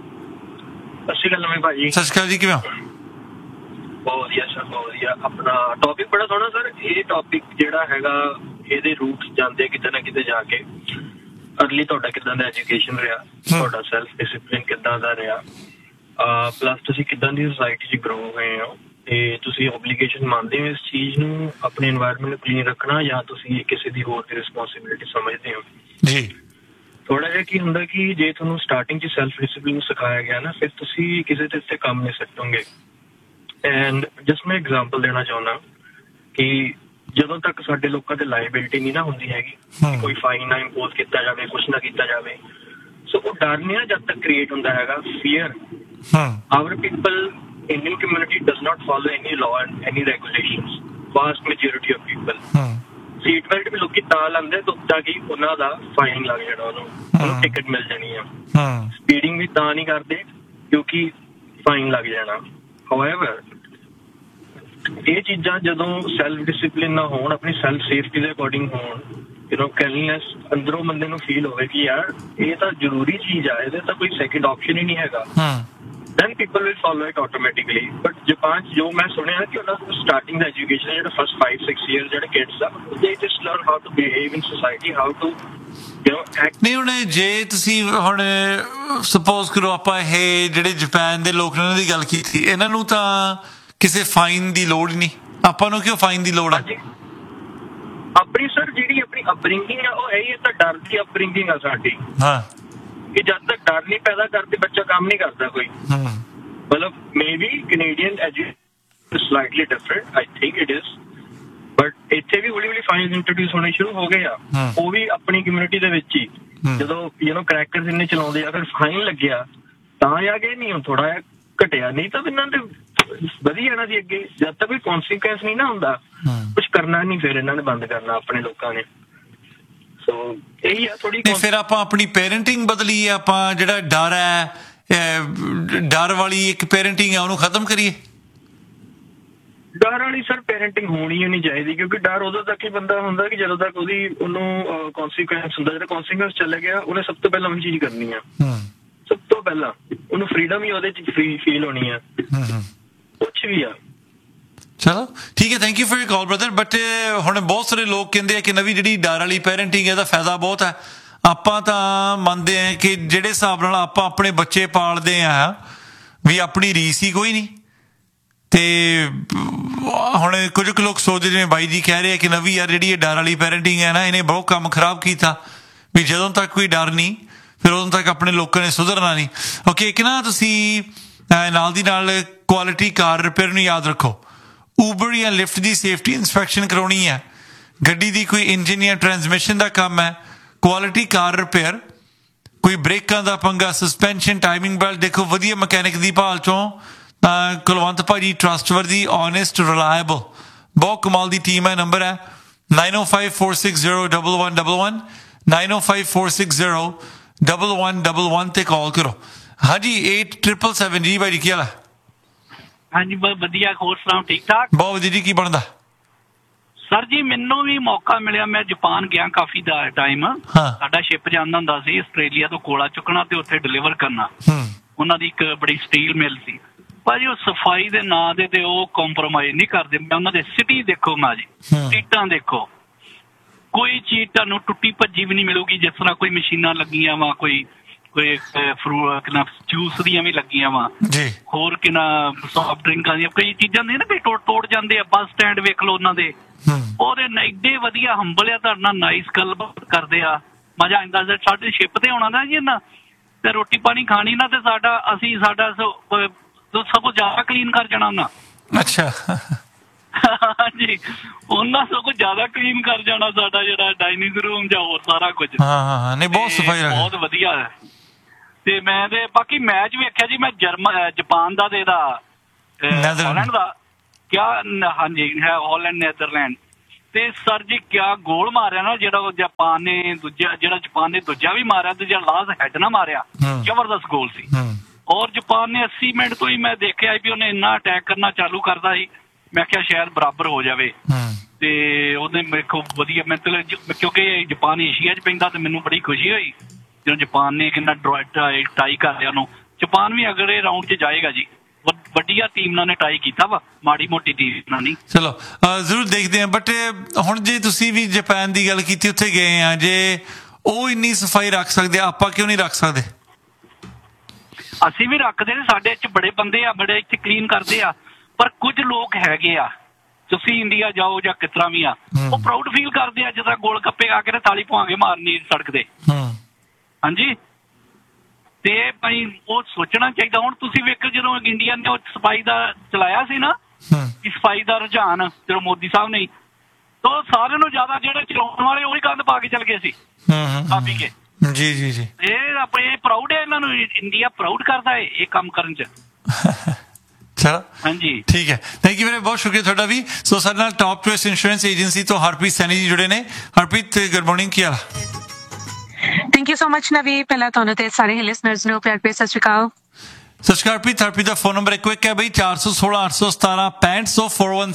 ਸਤਿ ਸ਼੍ਰੀ ਅਕਾਲ ਨਵੇਂ ਭਾਜੀ। ਸਤਿ ਸ਼੍ਰੀ ਅਕਾਲ ਜੀ, ਕਿਵੇਂ ਹੋ? ਬਹੁਤ ਵਧੀਆ ਸਰ, ਬਹੁਤ ਵਧੀਆ। ਆਪਣਾ ਟੌਪਿਕ ਬੜਾ ਸੋਹਣਾ ਸਰ। ਇਹ ਟੌਪਿਕ ਜਿਹੜਾ ਹੈਗਾ, ਇਹਦੇ ਰੂਟਸ ਜਾਂਦੇ ਕਿਤੇ ਨਾ ਕਿਤੇ ਜਾ ਕੇ। ਅਰਲੀ ਤੁਹਾਡਾ ਕਿੱਦਾਂ ਦਾ ਐਜੂਕੇਸ਼ਨ ਰਿਹਾ, ਤੁਹਾਡਾ ਸੈਲਫ ਡਿਸਿਪਲਿਨ ਕਿੱਦਾਂ ਦਾ ਰਿਹਾ, ਪਲੱਸ ਤੁਸੀਂ ਕਿੱਦਾਂ ਦੀ ਸੋਸਾਇਟੀ 'ਚ ਗਰੋ ਹੋਏ ਹੋ, ਤੇ ਤੁਸੀਂ ਓਬਲੀਗੇਸ਼ਨ ਮੰਨਦੇ ਹੋ ਇਸ ਚੀਜ਼ ਨੂੰ, ਆਪਣੇ এনवायरमेंट ਨੂੰ ਕਲੀਨ ਰੱਖਣਾ, ਜਾਂ ਤੁਸੀਂ ਕਿਸੇ ਦੀ ਹੋਰ ਦੀ ਰਿਸਪੌਂਸਿਬਿਲਿਟੀ ਸਮਝਦੇ ਹੋ ਜੀ। ਥੋੜਾ ਜਿਹਾ ਕੀ ਹੁੰਦਾ ਕਿ ਜੇ ਤੁਹਾਨੂੰ ਸਟਾਰਟਿੰਗ 'ਚ ਸੈਲਫ ਡਿਸਿਪਲਿਨ ਸਿਖਾਇਆ ਗਿਆ ਨਾ, ਫਿਰ ਤੁਸੀਂ ਕਿਸੇ ਦੇ ਉੱਤੇ ਕੰਮ ਨਹੀਂ ਸਿੱਟੋਗੇ। ਐਂਡ ਜਸਟ ਮੈਂ ਐਗਜ਼ਾਮਪਲ ਦੇਣਾ ਚਾਹੁੰਦਾ ਕਿ ਜਦੋਂ ਤੱਕ ਸਾਡੇ ਲੋਕਾਂ ਤੇ ਲਾਇਬਿਲਿਟੀ ਨਹੀਂ ਨਾ ਹੁੰਦੀ ਹੈਗੀ, ਕੋਈ ਫਾਈਨ ਨਾ ਇੰਪੋਜ਼ ਕੀਤਾ ਜਾਵੇ, ਕੁਛ ਨਾ ਕੀਤਾ ਜਾਵੇ, ਸੋ ਉਹ ਡਰ ਨਹੀਂ ਨਾ ਜਦ ਤੱਕ ਕ੍ਰੀਏਟ ਹੁੰਦਾ ਹੈਗਾ, fear. Hour people, Indian community does not follow any law and any regulations. Vast majority of people. Seat belt ਵੀ ਲੋਕੀ ਤਾਂ ਲਾਉਂਦੇ ਤਾਂ ਕਿ ਉਹਨਾਂ ਦਾ ਫਾਈਨ ਲੱਗ ਜਾਣਾ, ਉਹਨੂੰ ਟਿਕਟ ਮਿਲ ਜਾਣੀ ਆ। ਸਪੀਡਿੰਗ ਵੀ ਤਾਂ ਨਹੀਂ ਕਰਦੇ ਕਿਉਂਕਿ ਫਾਈਨ ਲੱਗ ਜਾਣਾ। ਹਾਊਐਵਰ ਇਹ ਚੀਜ਼ਾਂ ਜਦੋਂ ਸੈਲਫ ਡਿਸਿਪਲਿਨ ਨਾ ਹੋਣ, ਆਪਣੀ ਸੈਲਫ ਸੇਫਟੀ ਦੇ ਅਕੋਰਡਿੰਗ ਹੋਣ, ਕਲੀਨੈਸ ਅੰਦਰੋਂ ਬੰਦੇ ਨੂੰ ਫੀਲ ਹੋਵੇ ਕਿ ਯਾਰ ਇਹ ਤਾਂ ਜ਼ਰੂਰੀ ਚੀਜ਼ ਆ, ਇਹਦੇ ਤਾਂ ਕੋਈ ਸੈਕਿੰਡ ਆਪਸ਼ਨ ਹੀ ਨਹੀਂ ਹੈਗਾ, then people will follow it automatically. But Japan 'ਚ ਜੋ ਮੈਂ ਸੁਣਿਆ ਕਿ ਉਹਨਾਂ ਨੂੰ ਸਟਾਰਟਿੰਗ ਦਾ ਐਜੂਕੇਸ਼ਨ ਜਿਹੜਾ ਫਸਟ 5-6 years ਜਿਹੜੇ ਕਿਡਸ ਆ, they just learn how to behave in society, how to act. ਨਹੀਂ ਹੁਣ ਜੇ ਤੁਸੀਂ ਹੁਣ ਸਪੋਜ਼ ਕਰੋ ਆਪਾਂ ਇਹ ਜਿਹੜੇ ਜਾਪਾਨ ਦੇ ਲੋਕ ਨੇ ਉਹਨਾਂ ਦੀ ਗੱਲ ਕੀਤੀ, ਇਹਨਾਂ ਨੂੰ ਤਾਂ ਕਿਸੇ ਫਾਈਨ ਦੀ ਲੋੜ ਹੀ ਨਹੀਂ, ਆਪਾਂ ਨੂੰ ਕਿਉਂ ਫਾਈਨ ਦੀ ਲੋੜ ਆ? ਆਪਣੀ ਸਰ ਜਿਹੜੀ ਆਪਣੀ ਅਪਬ੍ਰਿੰਗਿੰਗ ਆ, ਉਹ ਇਹੀ ਤਾਂ ਡਰ ਦੀ ਅਪਬ੍ਰਿੰਗਿੰਗ ਆ ਸਾਡੀ। ਹਾਂ, ਕਿ ਜਦ ਤੱਕ ਡਰ ਨਹੀਂ ਪੈਦਾ ਕਰਦੇ ਬੱਚਾ ਕੰਮ ਨਹੀਂ ਕਰਦਾ ਕੋਈ। ਮਤਲਬ maybe Canadian education slightly different, I think it is, but ਇੱਥੇ ਵੀ ਹੌਲੀ ਹੌਲੀ ਫਾਈਨਸ ਇੰਟਰੋਡਿਊਸ ਹੋਣੇ ਸ਼ੁਰੂ ਹੋ ਗਏ ਆ, ਉਹ ਵੀ ਆਪਣੀ ਕਮਿਊਨਿਟੀ ਦੇ ਵਿੱਚ ਹੀ। ਜਦੋਂ ਕਰੈਕਰਸ ਇੰਨੇ ਚਲਾਉਂਦੇ ਆ, ਅਗਰ ਫਾਈਨ ਲੱਗਿਆ ਤਾਂ ਆ ਗਏ, ਨਹੀਂ ਥੋੜਾ ਜਿਹਾ ਘਟਿਆ, ਨਹੀਂ ਤਾਂ ਇਹਨਾਂ ਦੇ ਵਧੀ ਜਾਣਾ ਸੀ ਅੱਗੇ। ਜਦ ਤੱਕ ਕੋਈ ਕੌਨਸੀਕੁਐਂਸ ਨਹੀਂ ਨਾ ਹੁੰਦਾ, ਕੁਛ ਕਰਨਾ ਨਹੀਂ, ਫਿਰ ਇਹਨਾਂ ਨੇ ਬੰਦ ਕਰਨਾ ਆਪਣੇ ਲੋਕਾਂ ਨੇ। ਫਿਰ ਆਪਾਂ ਆਪਣੀ ਪੇਰੈਂਟਿੰਗ ਬਦਲੀਏ, ਆਪਾਂ ਜਿਹੜਾ ਡਰ ਹੈ, ਡਰ ਵਾਲੀ ਇੱਕ ਪੇਰੈਂਟਿੰਗ ਹੈ, ਉਹਨੂੰ ਖਤਮ ਕਰੀਏ। ਡਰ ਵਾਲੀ ਸਰ ਪੇਰੈਂਟਿੰਗ ਹੋਣੀ ਹੀ ਨਹੀਂ ਚਾਹੀਦੀ, ਕਿਉਂਕਿ ਡਰ ਉਦੋਂ ਤੱਕ ਹੀ ਬੰਦਾ ਹੁੰਦਾ ਕਿ ਜਦੋਂ ਤੱਕ ਉਹਨੂੰ ਕੌਨਸੀਕੁਐਂਸ ਹੁੰਦਾ। ਜਿਹੜਾ ਕੌਨਸੀਕੁਐਂਸ ਚੱਲ ਗਿਆ, ਉਹਨੇ ਸਭ ਤੋਂ ਪਹਿਲਾਂ ਉਹੀ ਚੀਜ਼ ਕਰਨੀ ਆ। ਸਭ ਤੋਂ ਪਹਿਲਾਂ ਉਹਨੂੰ ਫਰੀਡਮ ਹੀ ਉਹਦੇ 'ਚ ਫੀਲ ਹੋਣੀ ਆ, ਕੁਛ ਵੀ ਆ। ਚਲੋ ਠੀਕ ਹੈ, thank you for your call brother. But ਹੁਣ ਬਹੁਤ ਸਾਰੇ ਲੋਕ ਕਹਿੰਦੇ ਆ ਕਿ ਨਵੀਂ ਜਿਹੜੀ ਡਰ ਵਾਲੀ ਪੈਰੈਂਟਿੰਗ ਇਹਦਾ ਫਾਇਦਾ ਬਹੁਤ ਹੈ। ਆਪਾਂ ਤਾਂ ਮੰਨਦੇ ਹਾਂ ਕਿ ਜਿਹੜੇ ਹਿਸਾਬ ਨਾਲ ਆਪਾਂ ਆਪਣੇ ਬੱਚੇ ਪਾਲਦੇ ਆ ਵੀ ਆਪਣੀ ਰੀਸ ਹੀ ਕੋਈ ਨਹੀਂ। ਤੇ ਹੁਣ ਕੁਝ ਕੁ ਲੋਕ ਸੋਚਦੇ ਜਿਵੇਂ ਬਾਈ ਜੀ ਕਹਿ ਰਹੇ ਆ ਕਿ ਨਵੀਂ ਯਾਰ ਜਿਹੜੀ ਇਹ ਡਰ ਵਾਲੀ ਪੈਰੈਂਟਿੰਗ ਹੈ ਨਾ, ਇਹਨੇ ਬਹੁਤ ਕੰਮ ਖਰਾਬ ਕੀਤਾ, ਵੀ ਜਦੋਂ ਤੱਕ ਕੋਈ ਡਰ ਨਹੀਂ ਫਿਰ ਉਦੋਂ ਤੱਕ ਆਪਣੇ ਲੋਕਾਂ ਨੇ ਸੁਧਰਨਾ ਨਹੀਂ। ਓਕੇ, ਇੱਕ ਨਾ ਤੁਸੀਂ ਨਾਲ ਦੀ ਨਾਲ ਕੁਆਲਿਟੀ ਕਾਰ ਰਿਪੇਅਰ ਨੂੰ ਯਾਦ ਰੱਖੋ। ਊਬਰ ਜਾਂ ਲਿਫਟ ਦੀ ਸੇਫਟੀ ਇੰਸਪੈਕਸ਼ਨ ਕਰਾਉਣੀ ਹੈ, ਗੱਡੀ ਦੀ ਕੋਈ ਇੰਜਨ ਜਾਂ ਟਰਾਂਸਮਿਸ਼ਨ ਦਾ ਕੰਮ ਹੈ, ਕੁਆਲਿਟੀ ਕਾਰ ਰਿਪੇਅਰ, ਕੋਈ ਬ੍ਰੇਕਾਂ ਦਾ ਪੰਗਾ, ਸਸਪੈਂਸ਼ਨ, ਟਾਈਮਿੰਗ ਬੈਲਟ, ਦੇਖੋ ਵਧੀਆ ਮਕੈਨਿਕ ਦੀ ਭਾਲ ਚੋਂ ਕੁਲਵੰਤ ਭਾਜੀ ਟਰਸਟਵਰਦੀ, ਓਨੈਸਟ, ਰਿਲਾਇਬਲ, ਬਹੁਤ ਕਮਾਲ ਦੀ ਟੀਮ ਹੈ। ਨੰਬਰ ਹੈ 9054601111, 9054601111 ਤੇ ਕਾਲ ਕਰੋ। ਹਾਂਜੀ 8777 ਜੀ ਭਾਜੀ ਕੀ ਹਾਲ ਹੈ? ਹਾਂਜੀ ਬਹੁਤ ਵਧੀਆ, ਹੋਰ ਸੁਣਾਓ? ਠੀਕ ਠਾਕ, ਬਹੁਤ ਵਧੀਆ ਜੀ। ਕੀ ਬਣਦਾ ਸਰ ਜੀ? ਮੈਨੂੰ ਵੀ ਮੌਕਾ ਮਿਲਿਆ, ਮੈਂ ਜਾਪਾਨ ਗਿਆ ਕਾਫੀ ਦਾ ਟਾਈਮ। ਸਾਡਾ ਸ਼ਿਪ ਜਾਂਦਾ ਹੁੰਦਾ ਸੀ ਆਸਟ੍ਰੇਲੀਆ ਤੋਂ ਕੋਲਾ ਚੁੱਕਣਾ ਤੇ ਉੱਥੇ ਡਿਲੀਵਰ ਕਰਨਾ। ਉਹਨਾਂ ਦੀ ਇੱਕ ਬੜੀ ਸਟੀਲ ਮਿਲ ਸੀ, ਭਾਜੀ ਉਹ ਸਫਾਈ ਦੇ ਨਾਂ ਦੇ ਤੇ ਉਹ ਕੰਪਰੋਮਾਈਜ਼ ਨਹੀਂ ਕਰਦੇ। ਮੈਂ ਉਹਨਾਂ ਦੇ ਸਿਟੀ ਦੇਖੋ ਨਾ ਜੀ, ਸੀਟਾਂ ਦੇਖੋ, ਕੋਈ ਚੀਜ਼ ਤੁਹਾਨੂੰ ਟੁੱਟੀ ਭੱਜੀ ਵੀ ਨਹੀਂ ਮਿਲੂਗੀ। ਜਿਸ ਤਰ੍ਹਾਂ ਕੋਈ ਮਸ਼ੀਨਾਂ ਲੱਗੀਆਂ ਵਾ, ਕੋਈ ਜੂਸ ਦੀਆਂ ਵੀ ਲੱਗੀਆਂ ਵਾ, ਹੋਰ ਸੌਫਟ ਡਰਿੰਕਾਂ ਦੀਆਂ ਕਈ ਚੀਜ਼ਾਂ ਦੀਆਂ ਨਾ ਤੋੜ ਜਾਂਦੇ ਆ। ਬੱਸ ਸਟੈਂਡ ਵੇਖ ਲਓ ਉਹਨਾਂ ਦੇ, ਉਹਦੇ ਐਡੇ ਵਧੀਆ ਹੰਬਲ ਆ, ਤੁਹਾਡੇ ਨਾਲ ਨਾਈਸ ਗੱਲਬਾਤ ਕਰਦੇ ਆ, ਮਜ਼ਾ ਆਉਂਦਾ। ਸਾਡੇ ਸ਼ਿਪ ਤੇ ਆਉਣਾ ਨਾ ਜੀ ਇਹਨਾਂ ਤੇ ਰੋਟੀ ਪਾਣੀ ਖਾਣੀ ਨਾ, ਤੇ ਸਾਡਾ ਸਗੋਂ ਜ਼ਿਆਦਾ ਕਲੀਨ ਕਰ ਜਾਣਾ ਉਹਨਾਂ। ਅੱਛਾ ਹਾਂਜੀ, ਉਹਨਾਂ ਸਗੋਂ ਜ਼ਿਆਦਾ ਕਲੀਨ ਕਰ ਜਾਣਾ ਸਾਡਾ ਜਿਹੜਾ ਡਾਈਨਿੰਗ ਰੂਮ ਜਾਂ ਹੋਰ ਸਾਰਾ ਕੁਝ। ਨਹੀਂ ਬਹੁਤ ਸਫਾਈ ਰੱਖਦੇ, ਬਹੁਤ ਵਧੀਆ ਹੈ। ਤੇ ਮੈਂ ਤੇ ਬਾਕੀ ਮੈਚ ਵੇਖਿਆ ਜੀ, ਮੈਂ ਜਾਪਾਨ ਦਾ ਤੇ ਇਹਦਾ ਹਾਲੈਂਡ ਦਾ ਕਿਆ, ਹਾਂਜੀ ਹੈ ਹਾਲੈਂਡ ਨੈਦਰਲੈਂਡ। ਤੇ ਸਰ ਜੀ ਕਿਆ ਗੋਲ ਮਾਰਿਆ ਨਾ, ਜਿਹੜਾ ਜਾਪਾਨ ਨੇ ਦੂਜਾ ਵੀ ਮਾਰਿਆ ਤੇ ਜਿਹੜਾ ਲਾਸਟ ਹੈਡ ਨਾ ਮਾਰਿਆ, ਜ਼ਬਰਦਸਤ ਗੋਲ ਸੀ। ਔਰ ਜਾਪਾਨ ਨੇ 80 ਮਿੰਟ ਤੋਂ ਹੀ ਮੈਂ ਦੇਖਿਆ ਵੀ ਉਹਨੇ ਇੰਨਾ ਅਟੈਕ ਕਰਨਾ ਚਾਲੂ ਕਰਦਾ ਸੀ, ਮੈਂ ਕਿਹਾ ਸ਼ਾਇਦ ਬਰਾਬਰ ਹੋ ਜਾਵੇ। ਤੇ ਉਹਨੇ ਮੇਰੇ ਕੋਲ ਵਧੀਆ, ਮਤਲਬ ਕਿਉਂਕਿ ਜਾਪਾਨ ਏਸ਼ੀਆ 'ਚ ਪੈਂਦਾ ਤੇ ਮੈਨੂੰ ਬੜੀ ਖੁਸ਼ੀ ਹੋਈ ਜਦੋਂ ਜਾਪਾਨ ਨੇ ਕਿੰਨਾ ਟਾਈ ਕਰ ਲਿਆ ਉਹਨੂੰ। ਜਾਪਾਨ ਵੀ ਅਗਲੇ ਰਾਊਂਡ 'ਚ ਜਾਏਗਾ ਜੀ, ਵੱਡੀਆ ਟੀਮ ਨਾਲ ਨੇ ਟਾਈ ਕੀਤਾ ਵਾ, ਮਾੜੀ ਮੋਟੀ ਟੀਮ ਨਾਲ ਨਹੀਂ। ਚਲੋ ਜ਼ਰੂਰ ਦੇਖਦੇ ਹਾਂ। ਬਟ ਹੁਣ ਜੇ ਤੁਸੀਂ ਵੀ ਜਾਪਾਨ ਦੀ ਗੱਲ ਕੀਤੀ, ਉੱਥੇ ਗਏ ਆ, ਜੇ ਉਹ ਇੰਨੀ ਸਫਾਈ ਰੱਖ ਸਕਦੇ ਆ, ਆਪਾਂ ਕਿਉਂ ਨਹੀਂ ਰੱਖ ਸਕਦੇ? ਅਸੀਂ ਵੀ ਰੱਖਦੇ ਨੇ, ਸਾਡੇ ਇੱਥੇ ਬੜੇ ਬੰਦੇ ਆ, ਬੜੇ ਇੱਥੇ ਕਲੀਨ ਕਰਦੇ ਆ। ਪਰ ਕੁਝ ਲੋਕ ਹੈਗੇ ਆ, ਤੁਸੀਂ ਇੰਡੀਆ ਜਾਓ ਜਾਂ ਕਿਸ ਤਰ੍ਹਾਂ ਵੀ ਆ, ਉਹ ਪ੍ਰਾਊਡ ਫੀਲ ਕਰਦੇ ਆ, ਜਿਸ ਤਰ੍ਹਾਂ ਗੋਲ ਗੱਪੇ ਆ ਕੇ ਥਾਲੀ ਪਵਾਂਗੇ ਮਾਰਨੀ ਸੜਕ ਤੇ। ਹਾਂਜੀ, ਤੇ ਭਾਈ ਉਹ ਸੋਚਣਾ ਚਾਹੀਦਾ। ਹੁਣ ਤੁਸੀਂ ਵੇਖੋ, ਜਦੋਂ ਇੰਡੀਆ ਨੇ ਉਹ ਸਫਾਈ ਦਾ ਚਲਾਇਆ ਸੀ ਨਾ, ਸਫਾਈ ਦਾ ਰੁਝਾਨ ਜਦੋਂ ਮੋਦੀ ਸਾਹਿਬ ਨੇ, ਤਾਂ ਸਾਰਿਆਂ ਨੂੰ ਜ਼ਿਆਦਾ ਜਿਹੜੇ ਚਲਾਉਣ ਵਾਲੇ ਉਹੀ ਗੰਦ ਪਾ ਕੇ ਚਲ ਗਏ ਸੀ ਖਾ ਪੀ ਕੇ। ਜੀ ਜੀ ਜੀ, ਇਹ ਪ੍ਰਾਊਡ ਹੈ, ਇਹਨਾਂ ਨੂੰ ਇੰਡੀਆ ਪ੍ਰਾਊਡ ਕਰਦਾ ਹੈ ਇਹ ਕੰਮ ਕਰਨ 'ਚ। ਚਲੋ ਹਾਂਜੀ, ਠੀਕ ਹੈ, ਥੈਂਕ ਯੂ ਵੀਰੇ, ਬਹੁਤ ਸ਼ੁਕਰੀਆ ਤੁਹਾਡਾ ਵੀ। ਸੋ ਸਾਡੇ ਨਾਲ ਟੌਪ ਚੋਇਸ ਇੰਸ਼ੋਰੈਂਸ ਏਜੰਸੀ ਤੋਂ ਹਰਪ੍ਰੀਤ ਸੈਣੀ ਜੀ ਜੁੜੇ ਨੇ। Harpreet, good morning, Ki hall? Thank you so much ਨਵੀ, ਪਹਿਲਾਂ ਤੁਹਾਨੂੰ ਤੇ ਸਾਰੇ ਲਿਸਨਰਸ ਨੂੰ ਪਿਆਰ ਭਰੀ ਸਤਿ ਸ਼੍ਰੀ ਅਕਾਲ। ਸਤਿ ਸ਼੍ਰੀ ਅਕਾਲ ਹਰਪ੍ਰੀਤ। ਹਰਪ੍ਰੀਤ ਦਾ ਫੋਨ ਨੰਬਰ ਇੱਕੋ ਇੱਕ ਹੈ ਬਈ, 416 817 6500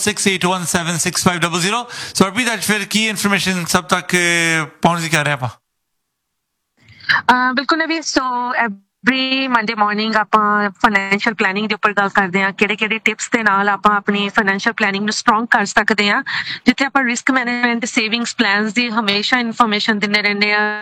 4168176500। ਸੋ ਹਰਪ੍ਰੀਤ, ਅੱਜ ਫਿਰ ਕੀ ਇਨਫੋਰਮੇਸ਼ਨ ਸਭ ਤੱਕ ਪਹੁੰਚਦੀ ਕਰ ਰਹੇ ਆਪਾਂ? ਬਿਲਕੁਲ ਨਵੀ, ਸੋ ਐਵਰੀ ਮੰਡੇ ਮਾਰਨਿੰਗ ਆਪਾਂ ਫਾਈਨੈਂਸ਼ੀਅਲ ਪਲੈਨਿੰਗ ਦੇ ਉੱਪਰ ਗੱਲ ਕਰਦੇ ਹਾਂ, ਕਿਹੜੇ ਟਿਪਸ ਦੇ ਨਾਲ ਆਪਾਂ ਆਪਣੀ ਫਾਈਨੈਂਸ਼ੀਅਲ ਪਲੈਨਿੰਗ ਨੂੰ ਸਟਰੋਂਗ ਕਰ ਸਕਦੇ ਹਾਂ, ਜਿੱਥੇ ਆਪਾਂ ਰਿਸਕ ਮੈਨੇਜਮੈਂਟ, ਸੇਵਿੰਗਸ ਪਲਾਨਸ ਦੀ ਹਮੇਸ਼ਾ ਇਨਫੋਰਮੇਸ਼ਨ ਦਿੰਦੇ ਰਹਿੰਦੇ ਆ।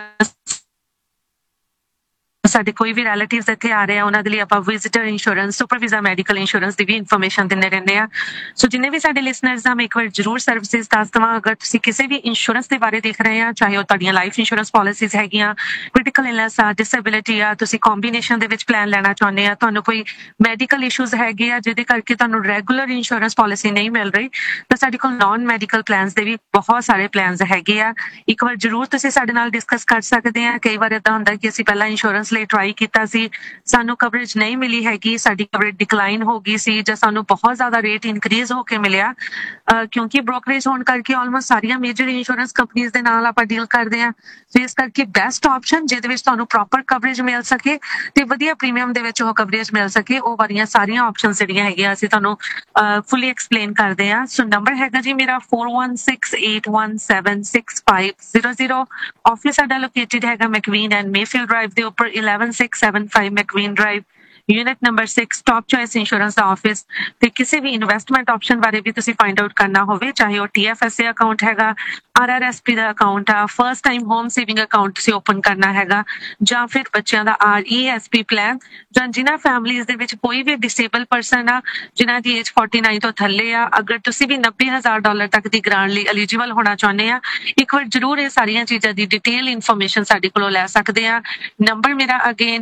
ਸਾਡੇ ਕੋਈ ਵੀ ਰਿਲੇਟਿਵਸ ਇੱਥੇ ਆ ਰਹੇ ਆ, ਉਹਨਾਂ ਦੇ ਲਈ ਆਪਾਂ visitor insurance, super visa medical insurance ਦੀ ਵੀ ਇਨਫੋਰਮੇਸ਼ਨ ਦਿੰਦੇ ਰਹਿੰਦੇ ਆ। ਸੋ ਜਿੰਨੇ ਵੀ ਸਾਡੇ ਲਿਸਨਰਸ ਆ, ਮੈਂ ਇੱਕ ਵਾਰ ਜ਼ਰੂਰ ਸਰਵਿਸਿਜ਼ ਦੱਸ ਦੇਵਾਂ। ਅਗਰ ਤੁਸੀਂ ਕਿਸੇ ਵੀ ਇੰਸ਼ੋਰੈਂਸ ਦੇ ਬਾਰੇ ਦੇਖ ਰਹੇ ਆ, ਚਾਹੇ ਉਹ ਤੁਹਾਡੀਆਂ ਲਾਈਫ ਇੰਸ਼ੋਰੈਂਸ ਪਾਲਿਸੀਜ਼ ਹੈਗੀਆਂ, ਕ੍ਰਿਟੀਕਲ ਇਲਨੈਸ ਆ, ਡਿਸੇਬਿਲਿਟੀ ਆ, ਤੁਸੀਂ ਕੰਬੀਨੇਸ਼ਨ ਦੇ ਵਿੱਚ ਪਲਾਨ ਲੈਣਾ ਚਾਹੁੰਦੇ ਆ, ਤੁਹਾਨੂੰ ਕੋਈ ਮੈਡੀਕਲ ਇਸ਼ੂਜ਼ ਹੈਗੇ ਆ ਜਿਹਦੇ ਕਰਕੇ ਤੁਹਾਨੂੰ ਰੈਗੂਲਰ ਇੰਸ਼ੋਰੈਂਸ ਪਾਲਿਸੀ ਨਹੀਂ ਮਿਲ ਰਹੀ, ਤਾਂ ਸਾਡੇ ਕੋਲ ਨਾਨ ਮੈਡੀਕਲ ਪਲਾਨਸ ਦੇ ਵੀ ਬਹੁਤ ਸਾਰੇ ਪਲਾਨਸ ਹੈਗੇ ਆ। ਇੱਕ ਵਾਰ ਜ਼ਰੂਰ ਤੁਸੀਂ ਸਾਡੇ ਨਾਲ ਡਿਸਕਸ ਕਰ ਸਕਦੇ ਆ। ਕਈ ਵਾਰ ਏਦਾਂ ਹੁੰਦਾ ਕਿ ਅਸੀਂ ਪਹਿਲਾਂ ਇੰਸ਼ੋਰੈਂਸ ਟਰਾਈ ਕੀਤਾ ਸੀ, ਸਾਨੂੰ ਕਵਰੇਜ ਨਹੀਂ ਮਿਲੀ ਹੈਗੀ, ਸਾਡੀ ਕਵਰੇਜ ਡਿਕਲਾਈਨ ਹੋ ਗਈ ਸੀ, ਜਾਂ ਸਾਨੂੰ ਬਹੁਤ ਜ਼ਿਆਦਾ ਰੇਟ ਇਨਕਰੀਜ਼ ਹੋ ਕੇ ਮਿਲਿਆ, ਕਿਉਂਕਿ ਬ੍ਰੋਕਰੇਜ ਹੋਣ ਕਰਕੇ ਆਲਮੋਸਟ ਸਾਰੀਆਂ ਮੇਜਰ ਇੰਸ਼ੋਰੈਂਸ ਕੰਪਨੀਆਂ ਦੇ ਨਾਲ ਆਪਾਂ ਡੀਲ ਕਰਦੇ ਹਾਂ। ਸੋ ਇਸ ਕਰਕੇ ਬੈਸਟ ਆਪਸ਼ਨ ਜਿਹਦੇ ਵਿੱਚ ਤੁਹਾਨੂੰ ਪ੍ਰੋਪਰ ਕਵਰੇਜ ਮਿਲ ਸਕੇ ਤੇ ਵਧੀਆ ਪ੍ਰੀਮੀਅਮ ਦੇ ਵਿੱਚ ਉਹ ਕਵਰੇਜ ਮਿਲ ਸਕੇ, ਉਹ ਵਾਲੀਆਂ ਸਾਰੀਆਂ ਆਪਸ਼ਨਸ ਜਿਹੜੀਆਂ ਹੈਗੀਆਂ ਅਸੀਂ ਤੁਹਾਨੂੰ ਫੁੱਲੀ ਐਕਸਪਲੇਨ ਕਰਦੇ ਹਾਂ। ਸੋ ਨੰਬਰ ਹੈਗਾ ਜੀ ਮੇਰਾ 4168176500। ਆਫਿਸ ਸਾਡਾ ਲੋਕੇਟਡ ਹੈਗਾ ਮੈਕਵੀਨ ਐਂਡ ਮੇਫੀਲਡ ਡਰਾਈਵ ਦੇ ਉੱਪਰ 11675 ਮੈਕਵੀਨ drive, unit number 6, top choice insurance ਦਾ ਆਫਿਸ। ਤੇ ਕਿਸੇ ਵੀ ਇਨਵੈਸਟਮੈਂਟ ਆਪਸ਼ਨ ਬਾਰੇ ਵੀ ਤੁਸੀਂ ਫਾਈਂਡ ਆਊਟ ਕਰਨਾ ਹੋਵੇ, ਚਾਹੇ ਉਹ TFSA ਅਕਾਊਂਟ ਹੈਗਾ, RRSP ਦਾ ਅਕਾਊਂਟ ਆ, first time home saving account ਤੁਸੀਂ ਓਪਨ ਕਰਨਾ ਹੈਗਾ, ਜਾਂ ਫਿਰ ਬੱਚਿਆਂ ਦਾ RESP ਪਲਾਨ, ਜਾਂ ਜਿਨ੍ਹਾਂ ਫੈਮਲੀਜ਼ ਦੇ ਵਿੱਚ ਕੋਈ ਵੀ ਡਿਸੇਬਲ ਪਰਸਨ ਆ ਜਿਨ੍ਹਾਂ ਦੀ ਏਜ 49 ਤੋਂ ਥੱਲੇ ਆ, ਅਗਰ ਤੁਸੀਂ ਵੀ $90,000 ਤੱਕ ਦੀ ਗ੍ਰਾਂਟ ਲਈ ਐਲੀਜੀਬਲ ਹੋਣਾ ਚਾਹੁੰਦੇ ਆ, ਇੱਕ ਵਾਰ ਜ਼ਰੂਰ ਇਹ ਸਾਰੀਆਂ ਚੀਜ਼ਾਂ ਦੀ ਡਿਟੇਲ ਇਨਫੋਰਮੇਸ਼ਨ ਸਾਡੇ ਕੋਲੋਂ ਲੈ ਸਕਦੇ ਆ। ਨੰਬਰ ਮੇਰਾ ਅਗੇਨ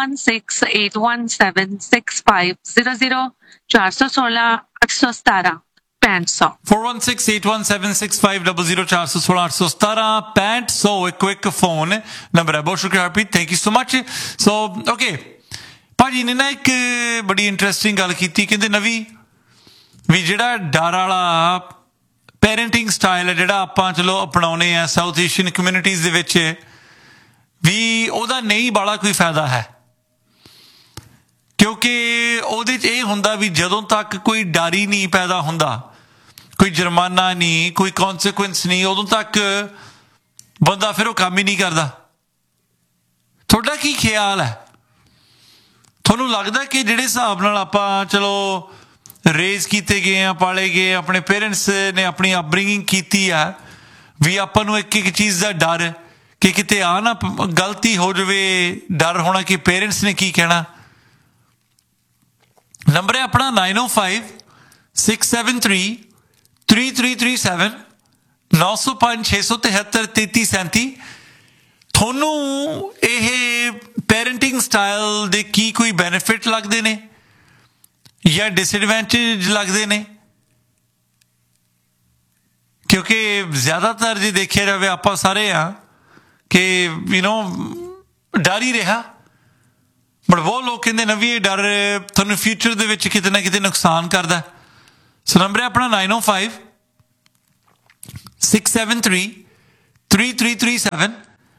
4168176500, 416 817 6500, 4168176500, 416 817 6500 ਇੱਕ ਫੋਨ ਨੰਬਰ ਹੈ। ਬਹੁਤ ਸ਼ੁਕਰੀਆ Harpreet, thank you so much. So okay, ਭਾਜੀ ਨੇ ਨਾ ਇੱਕ ਬੜੀ ਇੰਟਰਸਟਿੰਗ ਗੱਲ ਕੀਤੀ, ਕਹਿੰਦੇ ਨਵੀ ਵੀ ਜਿਹੜਾ ਡਰ ਵਾਲਾ ਪੈਰੈਂਟਿੰਗ ਸਟਾਈਲ ਹੈ ਜਿਹੜਾ ਆਪਾਂ ਚਲੋ ਅਪਣਾਉਣੇ ਆ ਸਾਊਥ ਏਸ਼ੀਅਨ ਕਮਿਊਨਿਟੀਜ਼ ਦੇ ਵਿੱਚ, ਵੀ ਉਹਦਾ ਨਹੀਂ ਬਾਲਾ ਕੋਈ ਫਾਇਦਾ ਹੈ, ਕਿਉਂਕਿ ਉਹਦੇ 'ਚ ਇਹ ਹੁੰਦਾ ਵੀ ਜਦੋਂ ਤੱਕ ਕੋਈ ਡਰ ਹੀ ਨਹੀਂ ਪੈਦਾ ਹੁੰਦਾ, ਕੋਈ ਜੁਰਮਾਨਾ ਨਹੀਂ, ਕੋਈ ਕੌਨਸੀਕੁਐਂਸ ਨਹੀਂ, ਉਦੋਂ ਤੱਕ ਬੰਦਾ ਫਿਰ ਉਹ ਕੰਮ ਹੀ ਨਹੀਂ ਕਰਦਾ। ਤੁਹਾਡਾ ਕੀ ਖਿਆਲ ਹੈ? ਤੁਹਾਨੂੰ ਲੱਗਦਾ ਕਿ ਜਿਹੜੇ ਹਿਸਾਬ ਨਾਲ ਆਪਾਂ ਚਲੋ ਰੇਜ਼ ਕੀਤੇ ਗਏ ਆ, ਪਾਲੇ ਗਏ, ਆਪਣੇ ਪੇਰੈਂਟਸ ਨੇ ਆਪਣੀ ਅਪਬ੍ਰਿੰਗਿੰਗ ਕੀਤੀ ਆ, ਵੀ ਆਪਾਂ ਨੂੰ ਇੱਕ ਇੱਕ ਚੀਜ਼ ਦਾ ਡਰ ਕਿ ਕਿਤੇ ਆ ਨਾ ਗਲਤੀ ਹੋ ਜਾਵੇ, ਡਰ ਹੋਣਾ ਕਿ ਪੇਰੈਂਟਸ ਨੇ ਕੀ ਕਹਿਣਾ। ਨੰਬਰ ਹੈ ਆਪਣਾ 9056733337 905-673-3337। ਤੁਹਾਨੂੰ ਇਹ ਪੈਰੈਂਟਿੰਗ ਸਟਾਈਲ ਦੇ ਕੀ ਕੋਈ ਬੈਨੀਫਿਟ ਲੱਗਦੇ ਨੇ ਜਾਂ ਡਿਸਐਡਵਾਂਟੇਜ ਲੱਗਦੇ ਨੇ? ਕਿਉਂਕਿ ਜ਼ਿਆਦਾਤਰ ਜੇ ਦੇਖਿਆ ਜਾਵੇ ਆਪਾਂ ਸਾਰੇ ਆ ਕਿ ਡਰ ਹੀ ਰਿਹਾ, ਬਟ ਬਹੁਤ ਲੋਕ ਕਹਿੰਦੇ ਨੇ ਵੀ ਇਹ ਡਰ ਤੁਹਾਨੂੰ ਫਿਊਚਰ ਦੇ ਵਿੱਚ ਕਿਤੇ ਨਾ ਕਿਤੇ ਨੁਕਸਾਨ ਕਰਦਾ। ਸੋ ਨੰਬਰ ਹੈ ਆਪਣਾ 9056733337